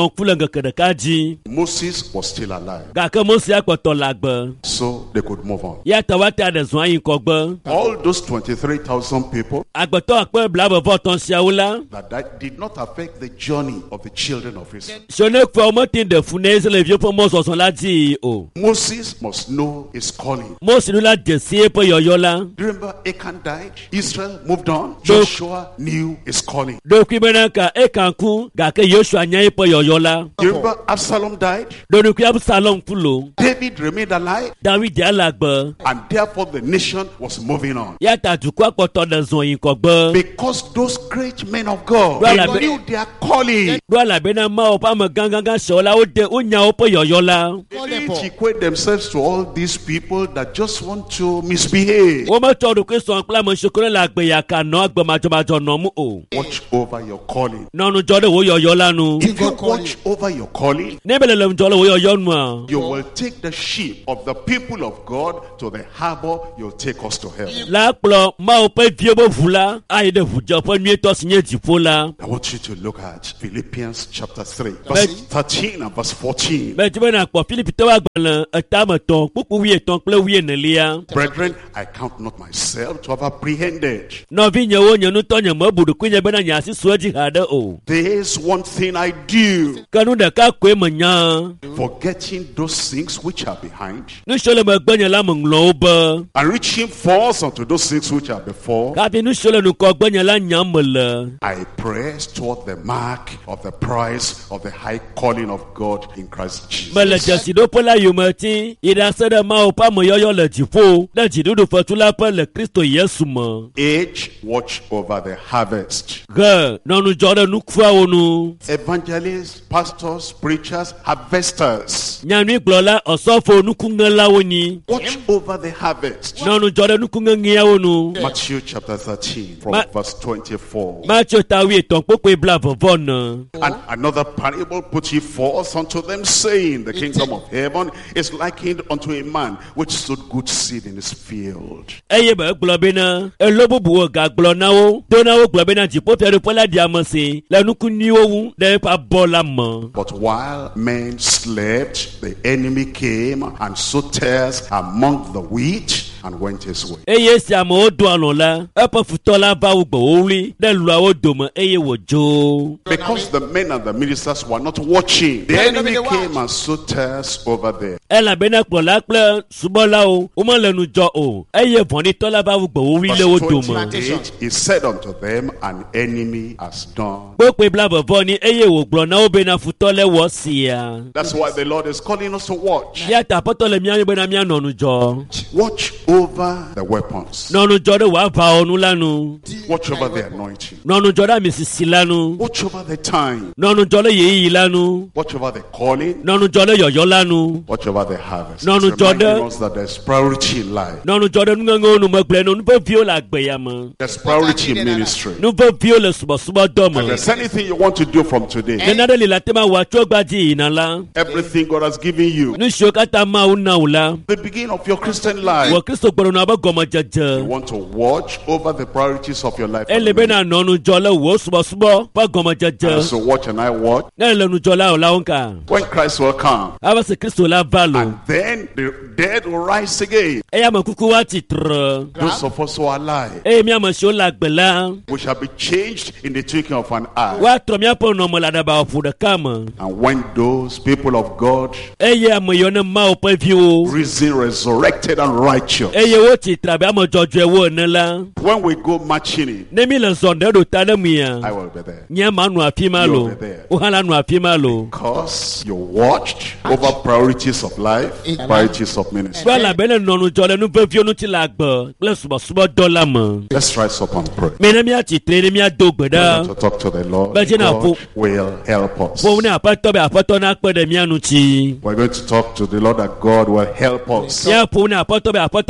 nɔ ku le ŋkeke ɖeka dzi. Moses was still alive, Gake Mose akpɔtɔ le agbe. so they could move on. Ya ta wa ta ɖe zɔn ayi ŋkɔgbe. All those twenty-three thousand people Agbetɔ akpe blabevɔtɔn siawo la. that, that did not affect the journey of the children of Israel. Sɔne kpe mɔte ɖe fu ne Israelviwo ƒe mɔzɔzɔ la dzi o. Moses must know his calling. Mose nu la de sie ƒe yɔyɔ la. Remember, Achan died, Israel moved on, Joshua knew his calling. Ɖokui bena ka Ekan ku gake Yosua nya eƒe yɔyɔ la. You remember, Absalom died, Ɖonukui Absalom ku lo. David remained alive, David ya le agbe. and therefore the nation was moving on. Ya ta dukɔa kpɔtɔ ɖe zɔn yi ŋkɔgbe. Because those great men of God, Well, they I be- knew their calling. Ɖo elabena Mawu ƒe ame gãgãgã siawo la wode wonya woƒe yɔyɔ la. They didn't equate themselves to all these people that just want to misbehave. Wometsɔ ɖokui sɔn kple ame siwo le agbe yaka nɔ agbe madzɔmadzɔ nɔm o. Watch over your calling. Nɔnu dzɔ ɖe wo yɔyɔ la nu. If you watch over your calling, Ne be lelem dzɔ le wo yɔyɔ nua. you will take the sheep of the people of God to the harbor. You'll take us to hell. La kplɔ Mawu ƒe viwo ƒe ʋu la ayi ɖe ʋudzeƒe nyuietɔ si nye dziƒo la. I want you to look at Philippians chapter three, verse thirteen and verse fourteen. Bɛti bena kpɔ Filipitɔwo agbalẽ etame tɔn kpukpu wuietɔn kple wuienelia. Brethren, I count not myself to have apprehended. Nɔvi nye wo nye nutɔ nye mebu ɖokui nye bena nye asi su edzi haɖe o. There's one thing I do, Ke nu ɖeka koe menya. forgetting those things which are behind, Nusio le megbe nye la meŋlɔ wo be. and reaching forth unto those things which are before. Kafi nusio le nukɔgbe nye la nyam mele. I press toward the mark of the prize of the high calling of God in Christ Jesus. Mele dzesiɖoƒe la yometi yi ɖase ɖe Mawu ƒe ameyɔyɔ le dziƒo ɖe dziɖuɖu fetu la ƒe le Kristo Yesu me. Age, watch over the harvest. Ge nɔnu dzɔ ɖe nukuawo nu. Evangelists, pastors, preachers, harvesters. Nyanui gblɔla ɔsɔfo nukuŋelawo ni. Watch over the harvest. Nɔnu dzɔ ɖe nukuŋeŋeawo nu. Matthew chapter thirteen from Ma- verse twenty-four. Matthew ta wuietɔn kpokpoe blavevɔ ne. And another parable put he forth unto them, saying, the kingdom of heaven is likened unto a man which sowed good seed in his field. Eye be egblɔ bena elo bubuwo gagblɔ na wo do na wo gblɔ bena dziƒofiaɖoƒe la ɖi ame si le nuku nyuiwo wu ɖe eƒe abɔ la me. But while men slept, the enemy came and sowed tares among the wheat and went his way. Eye esi amewo do alɔ la eƒe futɔ la va wo gbe wowli ɖe luawo dome eye wòdzo. Because the men and the ministers were not watching, the enemy came and sowed tares over there. Elabena kplɔla kple subɔlawo womele nu dzɔ o eye vɔ̃ɖitɔ la va wo gbe wowli le wo Verse dome. twenty-eight, he said unto them, an enemy has done. Kpokpoe blavevɔ ni eye wògblɔ na wo bena futɔ le wɔ sia. That's why the Lord is calling us to watch. Ya ta aƒetɔ le mía bena míanɔ nu dzɔ. Watch over the weapons. Nɔ nu dzɔ ɖe wò aʋawɔnu la nu. Watch over the anointing. Nɔ nu dzɔ ɖe ami sisi la nu. Watch over the time. Nɔ nu dzɔ ɖe yeyiyi la nu. Watch over the calling. Nɔ nu dzɔ ɖe yɔyɔ la nu. Watch over the harvest. No, no, It's reminding Jordan. us that there's priority in life. Nɔ nu dzɔ ɖe nuŋeŋewo nu megblẽ no nuveviwo le agbeya me. There's priority in ministry. Nuveviwo le subɔsubɔ dɔ If me. there's anything you want to do from today, Nena ɖe li la tema wòa tso gbadzi yina la. everything God has given you, Nu siwo katã Mawu na wò la. the beginning of your Christian life, Wɔ Kristo gbɔɖɔnɔ abe you gɔmedzedze. want to watch over the priorities of your life. Ele bena nɔ nu dzɔ le wò subɔsubɔ ƒe gɔmedzedze. So watch and I watch. Ne le nu dzɔ la o la wo ŋka. When Christ will come, Ava se Kristo la va lo. and then the dead will rise again. Eye ame kuku wa tsitre. Those of us who are alive, Eye mi ame siwo le agbe la. we shall be changed in the twinkling of an eye. Woatrɔ míaƒe nɔme le aɖaba ƒo ɖeka me. And when those people of God, Eye ame yiwo ne Mawu ƒe viwo. risen, resurrected, and righteous, Eye wotsi tre abe ame dzɔdzɔewo ene la. when we go marching in, Ne mi le zɔ ɖe ɖo ta ɖe mia. I will be there. Nye ma nu afi ma lo. Wo hã la nu afi ma lo. Because you watched over priorities of life, priorities of ministry. Fue elabena nɔnu dzɔ le nuveviwo ŋuti le agbe kple subɔsubɔ dɔ la me. Let's rise up and pray. Me ne míatsitre ne míado gbe We're ɖa. going to talk to the Lord. Bɛdze na God ƒo- will help us. Ƒo ne aƒetɔ be aƒetɔ nakpe ɖe mía ŋuti. We're going to talk to the Lord that God will help us. Míaƒo ne aƒetɔ be aƒetɔ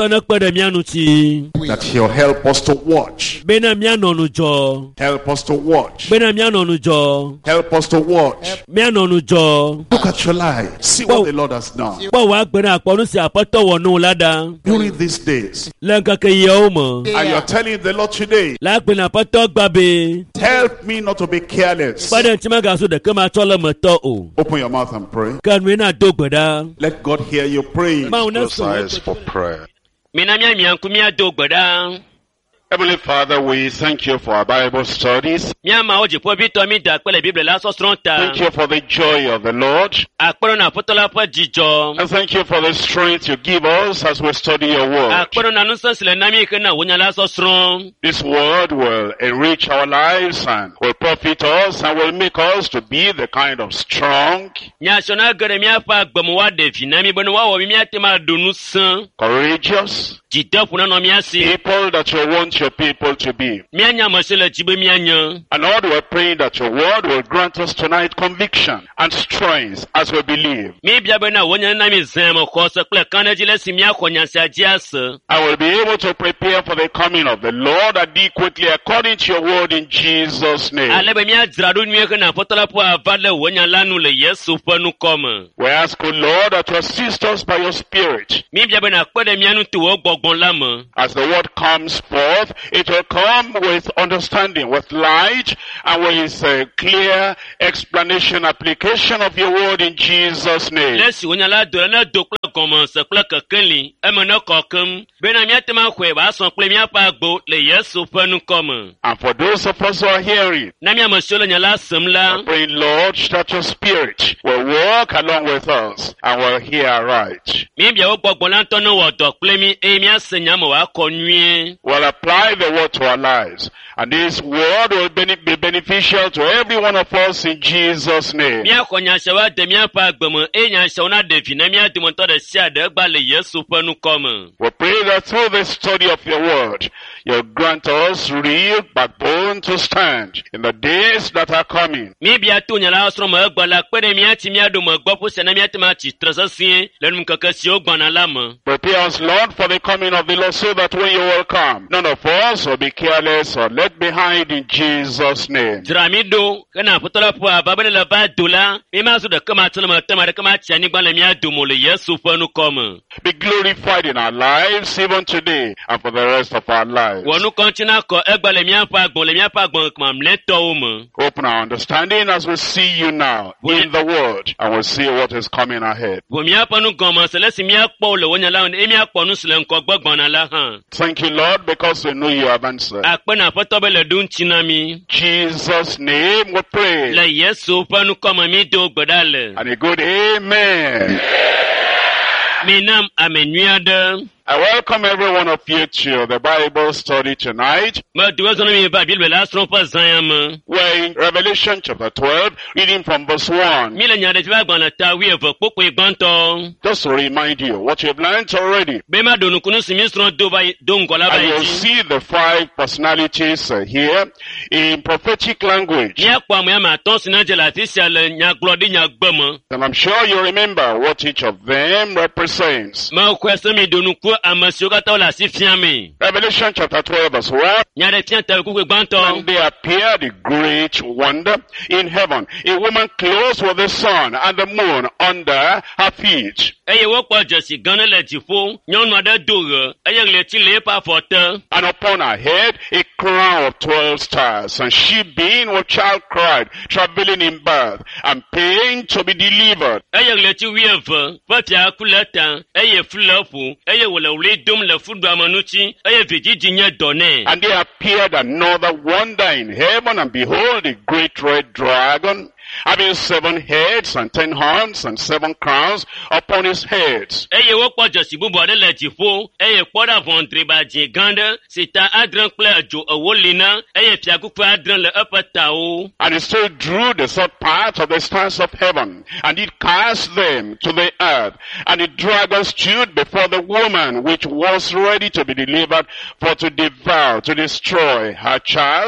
na kpede mianu chi. That he'll help us to watch. Bena miano nujo. Help us to watch. Bena miano nujo. Help us to watch. Miano nujo. Look at your life. See what the Lord has done. Ba wa gbena akponu si apoto wonu lada. During these days. Lenka ke yeomo. And you're telling the Lord today. La gbena apoto gbabe. Help me not to be careless. Bada ntima ga so de kema tole meto o. Open your mouth and pray. Kan we na do gbeda. Let God hear you praying. Close eyes for prayer. Mina mia mia nkumia do gbeda. Heavenly Father, we thank you for our Bible studies. Mia ma oji po bi to mi da pele Bible la so stronta. Thank you for the joy of the Lord. Akporo na fotola po jijo. And thank you for the strength you give us as we study your word. Akporo na nusa sile na mi ke na wonya la so stron. This word will enrich our lives and will profit us and will make us to be the kind of strong, Nya shona gere mi afa agbamu wa de fi na mi bonu wa wo mi atema donu san. courageous Jidop na no mi asi. people that you want your people to be. Mi anya mo sele jibe mi anya. And Lord, we're praying that your word will grant us tonight conviction and strength as we believe. Mi bia be na wonya na mi zan mo ko so kle kan ejile si mi akonya si ajiase. I will be able to prepare for the coming of the Lord adequately according to your word in Jesus' name. Ale be mi adrado nwie ke na fotola po avale wonya lanu le Yesu panu come. We ask, O Lord, that you assist us by your Spirit. Mi bia be na kpede mi anu tu wo gbogbon lamo. As the word comes forth, it will come with understanding, with light, and with a clear explanation, application of your word in Jesus' name. Lesi wonya la do na do kle gomo se kle kekenli. E mo na kokem. Be na mi atema kwe ba son kle mi apa agbo le Yesu panu come. And for those of us who are hearing, Na mi amosolo nya la sem la. I pray, Lord, that your Spirit will walk along with us and will hear right. Mi bia wo gbogbon la ntono wo do kle mi e mi asenya mo wa konwie. We'll apply the word to our lives. And this word will be beneficial to every one of us in Jesus' name. Mi akonya shewa de mi apa agbemo e nya shewa na devi na mi adimo to de sia de gba le Yesu panu come. We pray that through the study of your word, you'll grant us real backbone to stand in the days that are coming. Mi bia to nya la osro mo egba la pere mi ati mi ado mo gbo po se na mi ati ma chi tresasie le num kaka si ogba na lama. Prepare us, Lord, for the coming of the Lord, so that when you will come, none of us will be careless or left behind in Jesus' name. Drami do kana fotola po ababele la ba dola mi ma so de kama tele mo tema de kama chi ani gba le mi ado mo le Yesu panu come. Be glorified in our lives even today and for the rest of our lives. Wonu kontina ko egba le mi apa agbon le mi apa agbon kama mleto o mo. Open our understanding as we see you now in the word, and we'll see what is coming ahead. Bo mi apa nu gomo se le si mi apo le wonya la e mi apo nu sele nko gbogbon na la han. Thank you, Lord, because we know you have answered. Akpe na foto be le dun chinami. Jesus' name we pray. Le Yesu panu kama mi do gbedale. And a good amen. Mi nam amenyade. I welcome every one of you to the Bible study tonight. Ma duwe zono mi ba Bible la stron pa zanyama. We're in Revelation chapter twelve, reading from verse one. Mi le nyade fi agban na ta wi evo popo igbanto. Just to remind you what you've learned already. Be ma donu kunu si mi stron do ba do ngola ba And you'll yi. see the five personalities uh, here in prophetic language. Ni akwa mo ya ma ton sinaje la ti sia le nya glodi nya gbemo. And I'm sure you remember what each of them represents. Ma kwese mi donu ku amasio kata la si fiame. Revelation chapter twelve verse one. Nyade tian ta ku igbanto. And there appeared a great wonder in heaven, a woman clothed with the sun and the moon under her feet. Eye wo po josi gan le jifo, nyonu ade dore, eye le ti le pa fote. And upon her head a crown of twelve stars. And she being with child cried, traveling in birth, and pain to be delivered. Eye le ti wieve, fati akuleta, eye flefu, eye wole wle dum le fudu amanuchi, eye vijiji nye done. And there appeared another wonder in heaven, and behold, a great red dragon, having seven heads and ten horns and seven crowns upon his heads. Eye wo po josi bubo de le jifo, eye poda vondre ba jigande, sita adran kle jo ewolina, eye piakuku adran le epatao. And he still drew the third part of the stars of heaven, and he cast them to the earth. And the dragon stood before the woman which was ready to be delivered, for to devour, to destroy her child,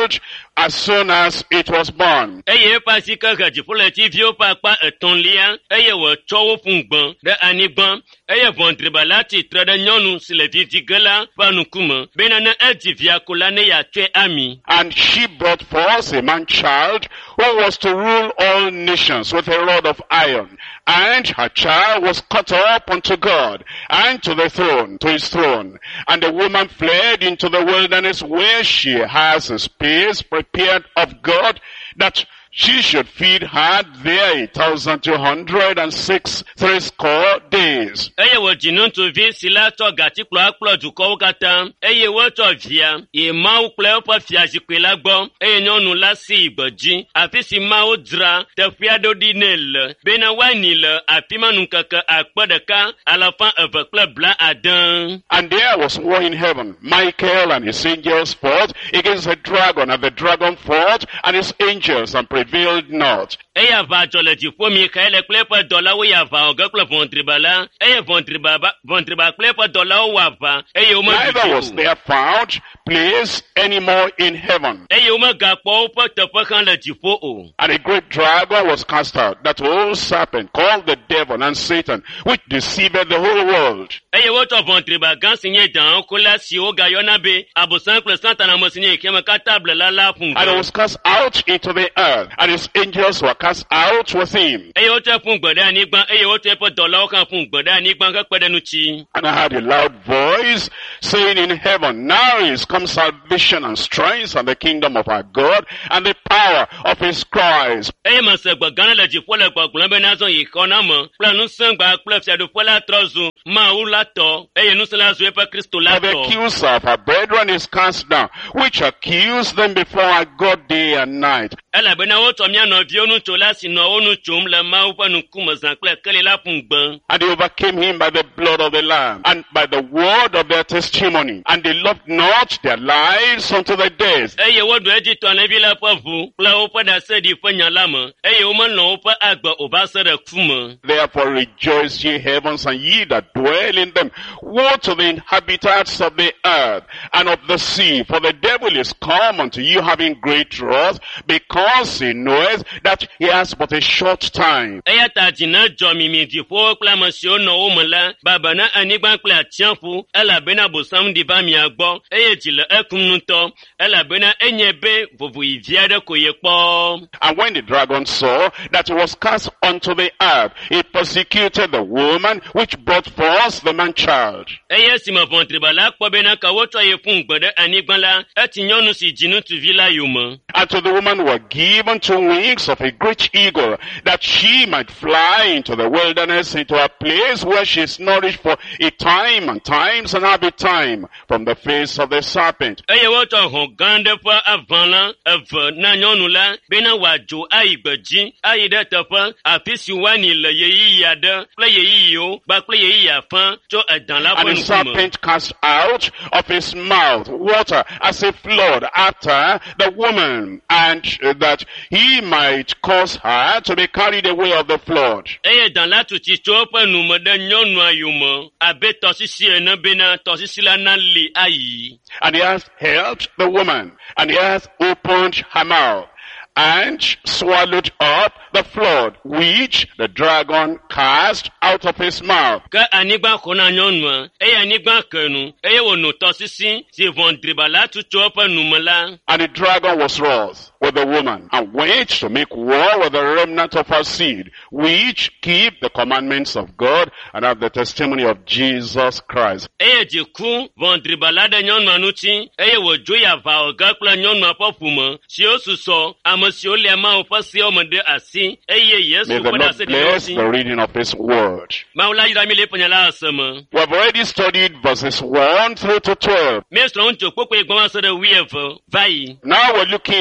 as soon as it was born. Eye pasi kaka jipole ti vio pa pa etonlia, eye wo chowo fungban, de anigban, eye vontriba lati trade nyonu si le vivi gela panukuma, benana edivia kolane ya twe ami. And she brought forth a man-child who was to rule all nations with a rod of iron. And her child was caught up unto God and to the throne, to his throne. And the woman fled into the wilderness where she has a space prepared of God that she should feed her there a thousand two hundred and six threescore days. Eye wo jinun to vi sila to gati klo aklo ju ko kata. Eye wo to via, e ma u klo pa fia ji pe la gbo. Eye nyonu la si igboji, afi si ma o dra, te fia do dinel. Bena wani le, afi manu kaka akpo de ka, à la fin eve klo blanc Adam. And there was war in heaven. Michael and his angels fought against the dragon, and the dragon fought and his angels and prevailed not. Eya va jole di fo Michael klepa dola wo ya va oga klo vontribala. Eya vontribaba, vontriba klepa dola wo va. Eya o ma neither was there found place any more in heaven. Eya o ma ga po po te po kan le di fo o. And a great dragon was cast out, that old serpent called the devil and Satan, which deceived the whole world. Eya wo to vontriba gan sinye dan ko la si o ga yona be abusan kle satan mo sinye kema ka table la la fun. And he was cast out into the earth, and his angels were cast out with him. Eya o te fun gbode anigban, eya o te po dola o kan fun gbode anigban ka pede nu chi. And I heard a loud voice saying in heaven, now is come salvation and strength and the kingdom of our God and the power of his Christ. Eya ma se gba gan le di fo le gba glan be na so yi kona mo. Pla nu san gba pla fi adu fo la trozu. Ma u la to, eya nu se la zo e pa Kristo la For the to. accuser of our brethren is cast down, which accused them before our God day and night. Ela be na wo to mi ano vi onu to la si no onu chum le ma u pa nu kuma zan kle kele la fun gban. And they overcame him by the blood of the Lamb and by the word of their testimony. And they loved not their lives unto the death. Eye wo do eji to na vi la pa vu, pla o pa da se di fanya la mo. Eye o ma no pa agba o ba se de kumo. Therefore rejoice ye heavens and ye that dwell in them. Woe to the inhabitants of the earth and of the sea, for the devil is come unto you having great wrath, because he knoweth that he has but a short time. Eye ta jina jo mi mi di fo pla mo si o no o mo la, baba na anigban pla tianfu, ela be na bo sam di ba mi agbo. Eye ji le ekum nu to, ela be na enye be vovu ivia de ko ye po. And when the dragon saw that he was cast unto the earth, he persecuted the woman which brought forth the man-child. Eye si ma vontriba la po be na ka wo to ye fun gbode anigban la, eti nyonu si jinu tu vi la yumo. And to the woman were given two wings of a great eagle, that she might fly into the wilderness, into a place where she is nourished for a time and times and half a time from the face of the serpent. Eye wo to hon gande fa avan la, ev na nyonu la, be na wa jo ai gbeji, ai de te fa, afisi wa ni le ye yi ya de, ple ye yi yo, ba ple ye yi ya fan, jo edan la And the serpent cast out of his mouth water as a flood after the woman, and uh, that he might cause her to be carried away of the flood. Eye dan la tu ti cho pa nu mo de nyonu ayumo, abe to sisi e na be na to sisi la na li ayi. And he hath held the woman, and he hath opened her mouth, and swallowed up the flood which the dragon cast out of his mouth. Ka anigba kona nyonu, eye anigba kenu, eye wo no to sisi, si vontriba la tu cho pa nu mo la. And the dragon was wroth with the woman, and went to make war with the remnant of her seed, which keep the commandments of God and have the testimony of Jesus Christ. Eye ji ku vontriba la de nyonu anuti, eye wo jo ya va oga kla nyonu apofumo, si o su so, amo si o le ma o pa si o mo de asi, eye May Yesu the ko da Lord se de bless osi. the reading of His word. Ma ula yira mi le ponya la asema. We have already studied verses one through to twelve. Me stro unto popo egbon wa so de wi evo, vai. Now we're looking at verses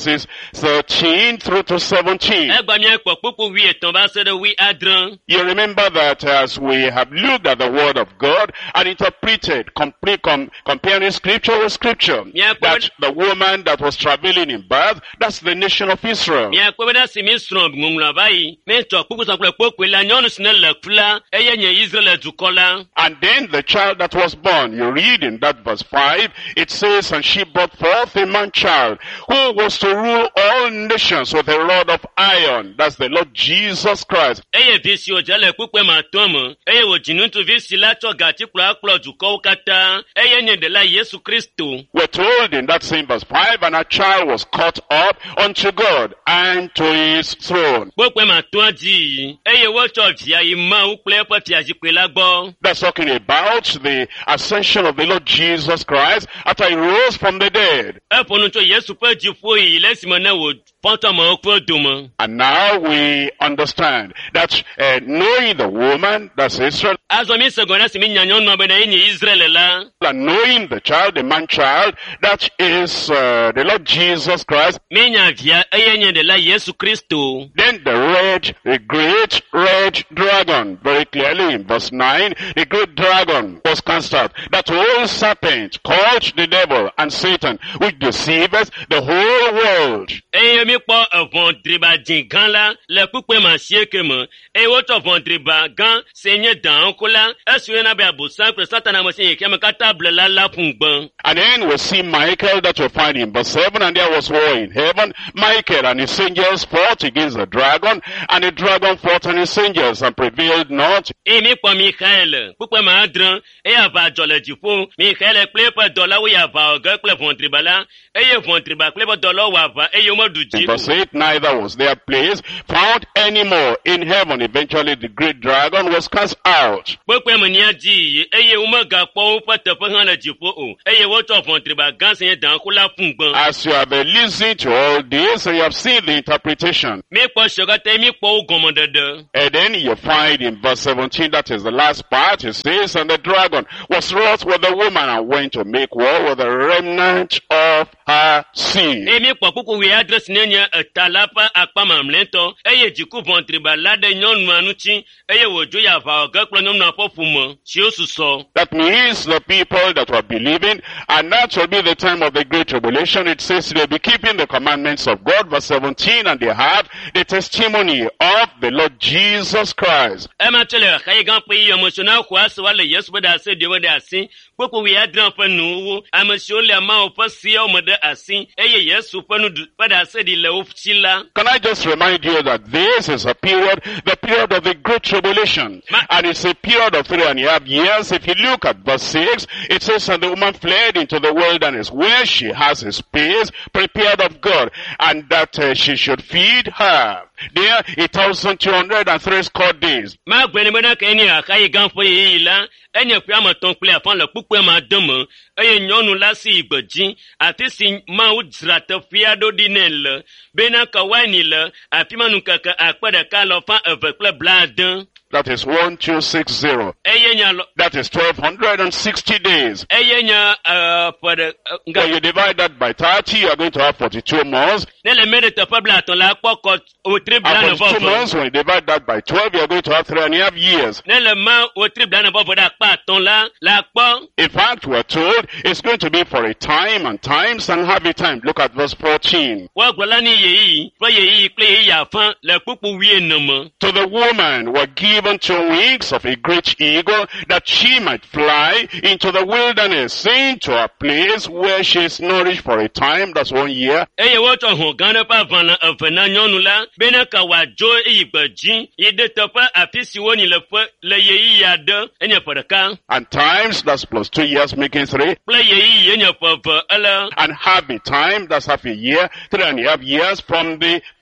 verses thirteen through to seventeen. Ẹgbà mi ẹ̀pọ̀ púpọ̀ wí ẹ̀tàn bá sọ́dọ̀ wí adran. You remember that as we have looked at the word of God and interpreted, complete, com, comparing scripture with scripture, Yeah, that the woman that was travailing in birth, that's the nation of Israel. Mi ẹ̀pọ̀ bẹ́dá sì mi sùn gbùngbùn báyìí. Mi tọ̀ púpọ̀ sọ̀pọ̀ púpọ̀ la nyọ́nu sinẹ́ lẹ̀kúlá ẹ̀yẹ nyẹ Israel ẹ̀dùkọ́lá. And then the child that was born, you read in that verse five, it says, and she brought forth a man child who was to rule all nations with a rod of iron. That's the Lord Jesus Christ. Ẹ̀yẹ bí si ọjà lẹ̀ púpọ̀ máa tọ́ mọ̀. Ẹ̀yẹ wò jìnnú tó fi si látọ̀ gàtí kúrò dùkọ́ kátá. Ẹ̀yẹ nyẹ dẹ̀ la Yéṣu Kristo. We're told in that same verse five, and a child was caught up unto God and to his throne. Púpọ̀ máa tọ́ àjì yìí. Ẹ̀yẹ wọ́tọ̀ fìyà yìí máa ń pẹ́ pọ̀ tí a jì pé lágbọ́. That's talking about the ascension of the Lord Jesus Christ after he rose from the dead. Ẹ̀fọ́nù tó Yéṣu pẹ́ jì fún yìí lẹ́sìn mọ́ náà wò pọ́ntọ̀ mọ́ ó dùn mọ́. And now we understand that uh, knowing the woman, that's Israel, Azọ mi sọ̀gọ̀ náà sì mi nyànyọ́ nù ọbẹ̀ náà yìí ní Israel la. and knowing the child, the man child, that is uh, the Lord Jesus Christ, Mi nyà fìyà ẹ̀yẹ nyẹ dẹ̀ la Yéṣu Kristo. then the red, the great red dragon, very clearly in verse nine, the great dragon was cast out. That old serpent called the devil and Satan, which deceiveth the whole world. Ẹ̀yẹ mi kpọ́ ẹ̀fọ̀n dìrìbà jìn gan la lẹ̀ púpọ̀ máa ṣe é ké mọ̀. Ẹ̀yẹ wọ́n tọ̀ fọ̀n dìrìbà gan ṣe nyẹ dàn kó la. Ẹ̀sùn yẹn náà bẹ̀ àbùsàn pẹ̀ sátánà mọ̀ sí yẹn kí ẹ mọ̀ ká tábìlẹ̀ la lápùn gbọ́n. And then we see Michael that you find in verse seven, and there was war in heaven. Michael and his angels fought against the dragon, and the dragon fought and his angels and prevailed not. Ẹ̀yẹ mi kpọ́ Mikael púpọ̀ máa dùn. Ẹ̀yẹ àbá jọ̀lẹ̀ jù fún Mikael pílẹ̀ pẹ̀ dọ̀là wíyà àbá ọ̀gá pílẹ̀ fọ̀n dìrìbà la. Ẹ̀yẹ fọ̀n dìrìbà pílẹ̀ pẹ̀ dọ̀là wà àbá ẹ̀yẹ ọmọ dùn In jí. verse eight, neither was their place found anymore in heaven. Eventually the great dragon was cast out. Púpọ̀ mọ̀ ní àjì yìí ẹ̀yẹ ọmọ gà pọ̀ ó pẹ̀ tẹ̀pẹ̀ hàn lẹ̀ jù fún o. Ẹ̀yẹ wọ́n tọ̀ fọ̀n dìrìbà gan ṣe yẹn dàn kó la fún gbọ́n. As you have uh, listened to all this, you have seen the interpretation. Mi kpọ́ sọ̀gọ́tẹ̀ mi kpọ́ ó gọmọ dandan. And then you find in verse seventeen, that is the last part, it says, and the dragon was wroth with the woman and went to make war with the remnant of her seed. Èmi kpọ́ kúkú wí adrẹ́sì ní ẹ̀yẹ ẹ̀ta lápá apá màmúlẹ́ntọ́. Ẹ̀yẹ jìkú vọ̀ntìrìbà ládé nyɔnu anutsi. Ẹ̀yẹ wòdzo yà fà ọ̀gá kplɔ nyɔnu afɔ fumɔ. Si ó susɔ. That means the people that were believing, and that will be the time of the great tribulation. It says they'll be keeping the commandments of God, verse seventeen, and they have the testimony of the Lord Jesus Christ. Ẹ máa tẹ̀lé ẹ̀ka gan pé iye ọmọṣọ́nà kò á sọ wá lè yẹ́sù bẹ́ẹ̀ dà sí ìdíwọ́ dà sí. Kókò wí adìrán fẹ́ nù owó. Àmọ̀ṣọ́ lè máa fẹ́ sí ọmọdé àsín. Ẹ̀yẹ yẹ́sù fẹ́ nù bẹ́ẹ̀ dà sí ìdílé òfìsí la. Can I just remind you that this is a period, the period of the great tribulation. Ma- and it's a period of three and a half years. If you look at verse six, it says, and the woman fled into the wilderness where she has a space prepared of God, and that uh, she should feed her. There, a thousand two hundred and three score days. Má gbẹ̀ni bẹ́ẹ̀ ká ẹni àkáyé gan fún yìí la. Ẹni ẹ̀pẹ́ àmọ̀ tán pílẹ̀ àfọ̀n lọ púpọ̀ máa dán mọ́. Ẹyẹ nyɔnu la si ìgbẹ̀jì àti si máa ń dzrata fia ɖo ɖi nɛ le. Bena ka wáìnì le àfi mánu kẹ̀kẹ́ àkpẹ́ ɖeka lọ fún ẹ̀fẹ̀ kple blaadẽ. That is one two six zero. Eye nya lɔ. That is twelve sixty days. Eye nya uh, ƒe ɖe uh, When nga. you divide that by thirty, you are going to have forty-two months. Ne le mɛ ɖe teƒe blaatɔ̃ la kpɔ kɔ wotri And blaene forty-two vɔvɔ. months, when you divide that by twelve, you are going to have three and a half years. Ne le ma wotri blaene vɔvɔ ɖe akpa atɔ̃ la la kpɔ. In fact, we're told it's going to be for a time and times and half a time. Look at verse fourteen. Woagblɔ la ni yeyi kple yeyi kple yeyi afã le kpukpu wuiene me. To the woman were given two wings of a great eagle, that she might fly into the wilderness, into a place where she is nourished for a time, that's one year, Eye wotsɔ hɔn gã ɖe ƒe aʋalã eve na nyɔnu la bena ka wòadzo eyi gbedzi yi ɖe teƒe afi si wonyi le ƒe le yeyi aɖe enye ƒe ɖeka and times, that's plus two years, making three, kple yeyi enye ƒe eve ele and half a time, that's half a year, three and a half years from the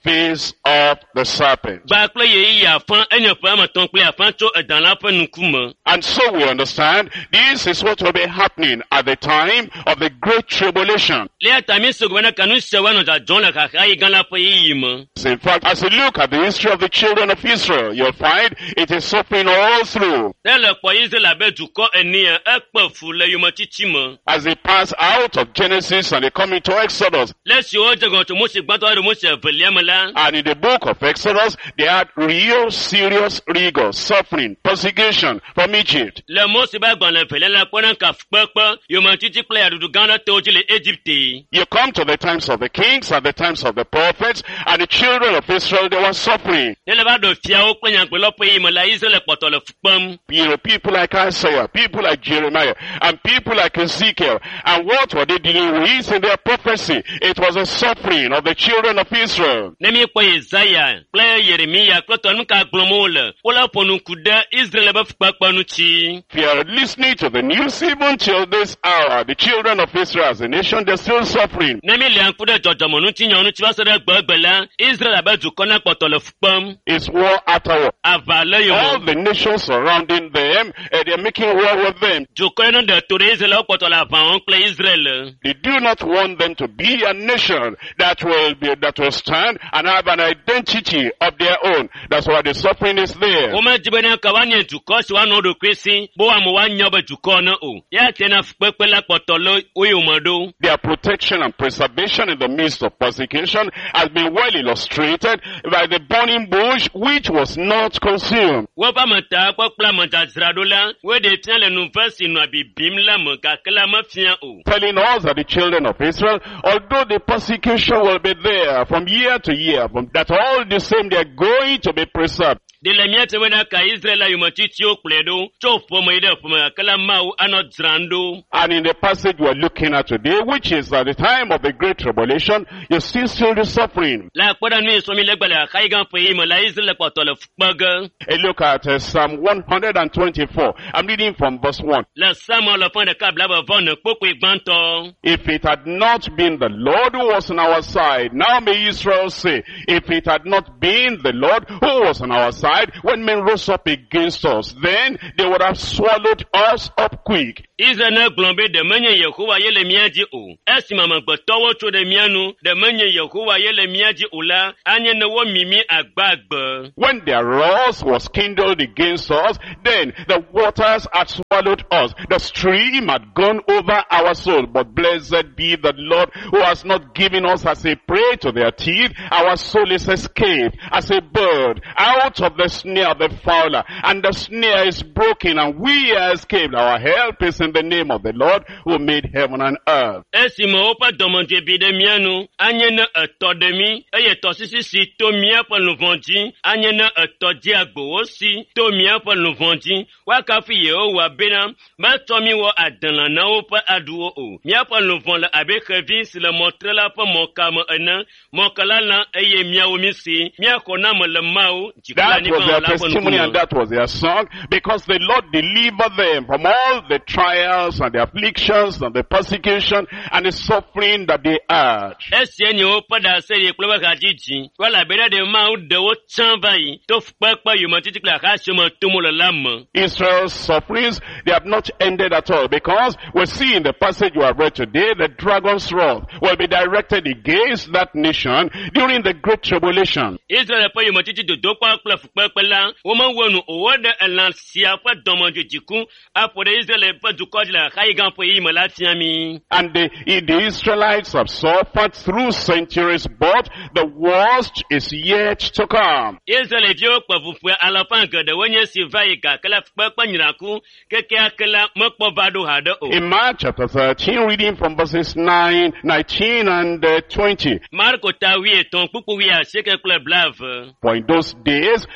face of the serpent. Gba kple ye ya fan enye fa ma ton kple afan tso edan la fa nukume. And so we understand this is what will be happening at the time of the great tribulation. Le atami so gwana kanu se wa no da John la ka ka yi gan la fa yi me. In fact, as you look at the history of the children of Israel, you'll find it is suffering all through. Le po Israel be du ko eni e pe fu le yo ma titi me. As they pass out of Genesis and they come into Exodus. Le si o je gon to mo se gba to mo se veliam la. And in the book of Exodus, they had real serious rigor, suffering, persecution from Egypt. Le mo se ba gban le vele la po na ka pepe yo ma titi ple adudu gan la to ji le Egypte. You come to the times of the kings and the times of the prophets, and the children of Israel, they were suffering. Le le ba do fia o pe yan pe lo pe yi me la Israel poto le fupam. You know, people like Isaiah, people like Jeremiah, and people like Ezekiel. And what were they dealing with in their prophecy? It was a suffering of the children of Israel. Ne mi po Isaiah, ple Jeremiah, klo to nu ka glomo le. Ola ponu kuda Israel ba fupapa nu chi. If you are listening to the news, even till this hour, the children of Israel as a nation, they're still suffering. Ne mi le an kuda jojomo nu ti nyon nu ti ba se de gbegbe la. Israel ba du kona poto le fupam. It's war after war. Avale yo. All the nations surrounding them, uh, they're making war with them. Du kona de to Israel poto la van ple Israel. They do not want them to be a nation that will be, that will stand and have an identity of their own. That's why the suffering is there. Oma jibena ka wanye du ko si wa no do kwesi, bo wa mo wa nyoba du ko na o. Ya tena fpepe la poto lo oyomado. Their protection and preservation in the midst of persecution has been well illustrated by the burning bush which was not consumed. Wo pa mata ko pla mata zradola, we de tian le nou verse no abibim la mo ka kala ma fian o. Telling us that the children of Israel, although the persecution will be there from year to year, from that all the same they are going to be preserved. De la miete wena ka Israel yo matiti o pledo, cho fomo ide fomo kala mau ano zrando. And in the passage we're looking at today, which is at the time of the great tribulation, you still feel the suffering. La kwada nwe so mi legbala ka igan pe imo la Israel poto le fpaga. A look at uh, Psalm one twenty-four. I'm reading from verse one. La Samuel le fond de kabla ba von poko igbanto. If it had not been the Lord who was on our side, now may Israel say, if it had not been the Lord who was on our side, when men rose up against us, then they would have swallowed us up quick. Israel na glombe de menye Yehowa yele miaji o. Esi mama gbotowo to de mianu, de menye Yehowa yele miaji ula, anye ne wo mimi agbagbe. When their wrath was kindled against us, then the waters had swallowed us. The stream had gone over our soul. But blessed be the Lord who has not given us as a prey to their teeth. Our soul is escaped as a bird out of the snare of the fowler. And the snare is broken and we are escaped. Our help is in the name of the Lord who made heaven and earth. Esi mo opa domonje bi de mianu, anye na eto de mi, eye to sisi si to mia pa luvonji, anye na eto di agbo osi, to mia pa luvonji, waka fi Yehowa bena, ma to mi wo adanla na opa aduo o. Mia pa luvon la abe kevi si le montre la pa moka mo ena, moka la la eye mia o mi si, mia kona mo le mao, jikla ni was their testimony and that was their song, because the Lord delivered them from all the trials and the afflictions and the persecution and the suffering that they had. Israel's sufferings, they have not ended at all, because we see in the passage we have read today, the dragon's wrath will be directed against that nation during the great tribulation. Israel pekpela woman wonu owode elansia pa domonjo jiku apode Israel pa dukodla khaigan po yi malatiami. And the, the Israelites have suffered through centuries, but the worst is yet to come. Israel dio pa fufu alafan ke de wonye sivai ka kala pekpa nyiraku keke akela mokpo vado hado o. In Mark chapter thirteen, reading from verses nine, nineteen and twenty. Marko tawi ton pupu wi a seke kle blave. For in those days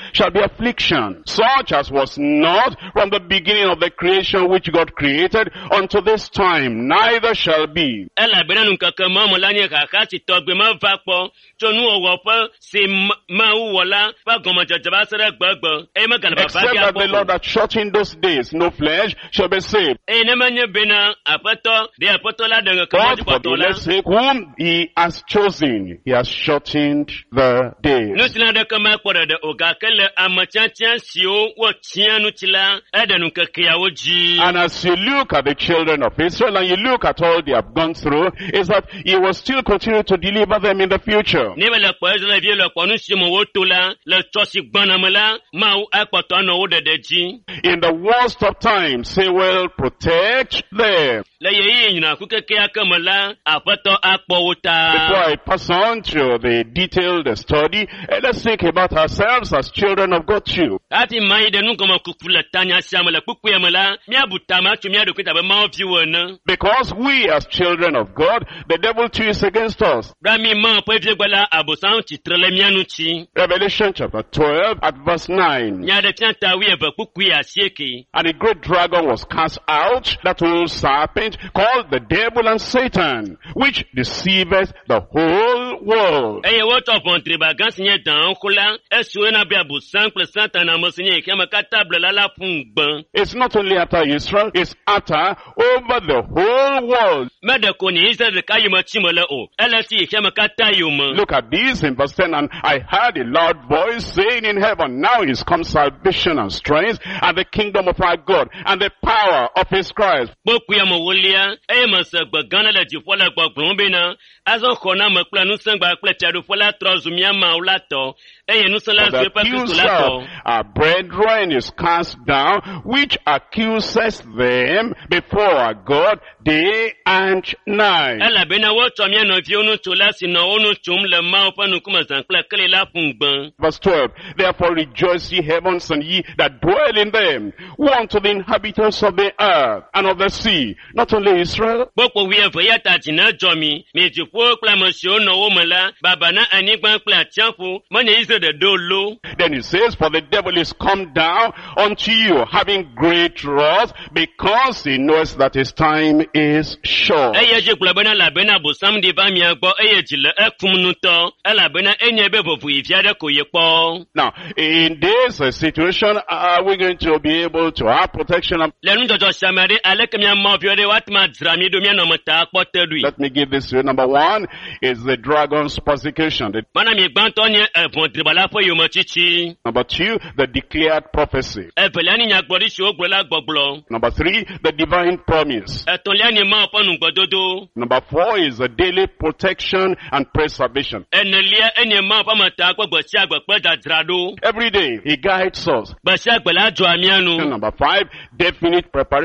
shall be affliction, such as was not from the beginning of the creation which God created unto this time, neither shall be. Elabena nunkaka mama lanye kakati togbe ma vakpo tonu owopo si ma uwola pa goma jajaba sere gbagbo e ma galaba Except that the Lord hath shut in those days, no flesh shall be saved. e ne manye bena apato de apato la de But for the elect's sake, whom he has chosen, he has shortened the days. Nutila de kama kwada de oga kele amachancha sio wo chianu tila ede nunkaka ya oji. And as you look at the children of Israel and you look at all they have gone through, is that he will still continue to deliver them in the future. Nebe le kwa ezele vie le kwa nusi mo woto la le chosi gbana mela ma u akpato no wo de deji. In the worst of times, he will protect them. Le ye yina kukeke akamela apato akpo Before wuta. I pass on to the detailed study, eh, let's think about ourselves as children of God too. Ati mai de nunkoma kukula tanya siamela kukuya mela mi abutama tu mi adokwita be ma ofi wona. Because we as children of God, the devil too is against us. Rami ma po efi gbala abosan chitrele mianu chi. Revelation chapter twelve at verse nine. Nya de tianta wi eva kukuya sieke. And a great dragon was cast out, that old serpent, called the devil and Satan, which deceiveth the whole world. Eye woto fontre ba gansi nye dan kula esu na bi abosan ple satan na mosinye ke ma katable la la fungban. It's not only after Israel, it's after over the whole world. Mede ko ni Israel de kayi ma chimole o. Elesi ke ma katayo mo. Look at this in verse ten. And I heard a loud voice saying in heaven, now is come salvation and strength, and the kingdom of our God, and the power of his Christ. Boku ya mo wolia eye ma se gba gana le ti fola gba gbon na azo kona ma kla nu sangba kle tiado fola trozumia ma ulato eye nu sala For se pa the Kristo accuser lato. our brethren is cast down, which accuses them before our God day and night. Ela bena woto mi no fi onu to la si no onu tum le ma opa nu kuma san kle kle la fungban. Verse twelve, therefore rejoice ye heavens and ye that dwell in them. Woe unto the inhabitants of the earth and of the sea, not only Israel. Boku wi enfo ya ta tina jomi mi ti fo kla mo si ono wo mala baba na anigban kla tianfu mo ne Israel de dolo. Then he says, for the devil is come down unto you, having great wrath, because he knows that his time is short. Eye je kula bena la bena bo sam di ba mi agbo eye jile ekum nu to ela bena enye be bofu ifiade ko ye po. Now, in this uh, situation, are we going to be able to have protection? Le nu jojo samari aleke mi ma fiode watma drami do mi no mata potedui. Let me give this to you. Number one is the dragon's persecution. The- Mana mi gbanto nye evon tribala fo yo mo chichi. Number two, the declared prophecy. Efele ni nyagbori si ogbola gbogbo. Number three, the divine promise. Eton le ni ma oponu gbododo. Number four is the daily protection and preservation. Enelia enye ma opamata gbogbo si agbegbe dadrado. Every day, he guides us. Basi agbela jo amianu. Number five, definite preparation.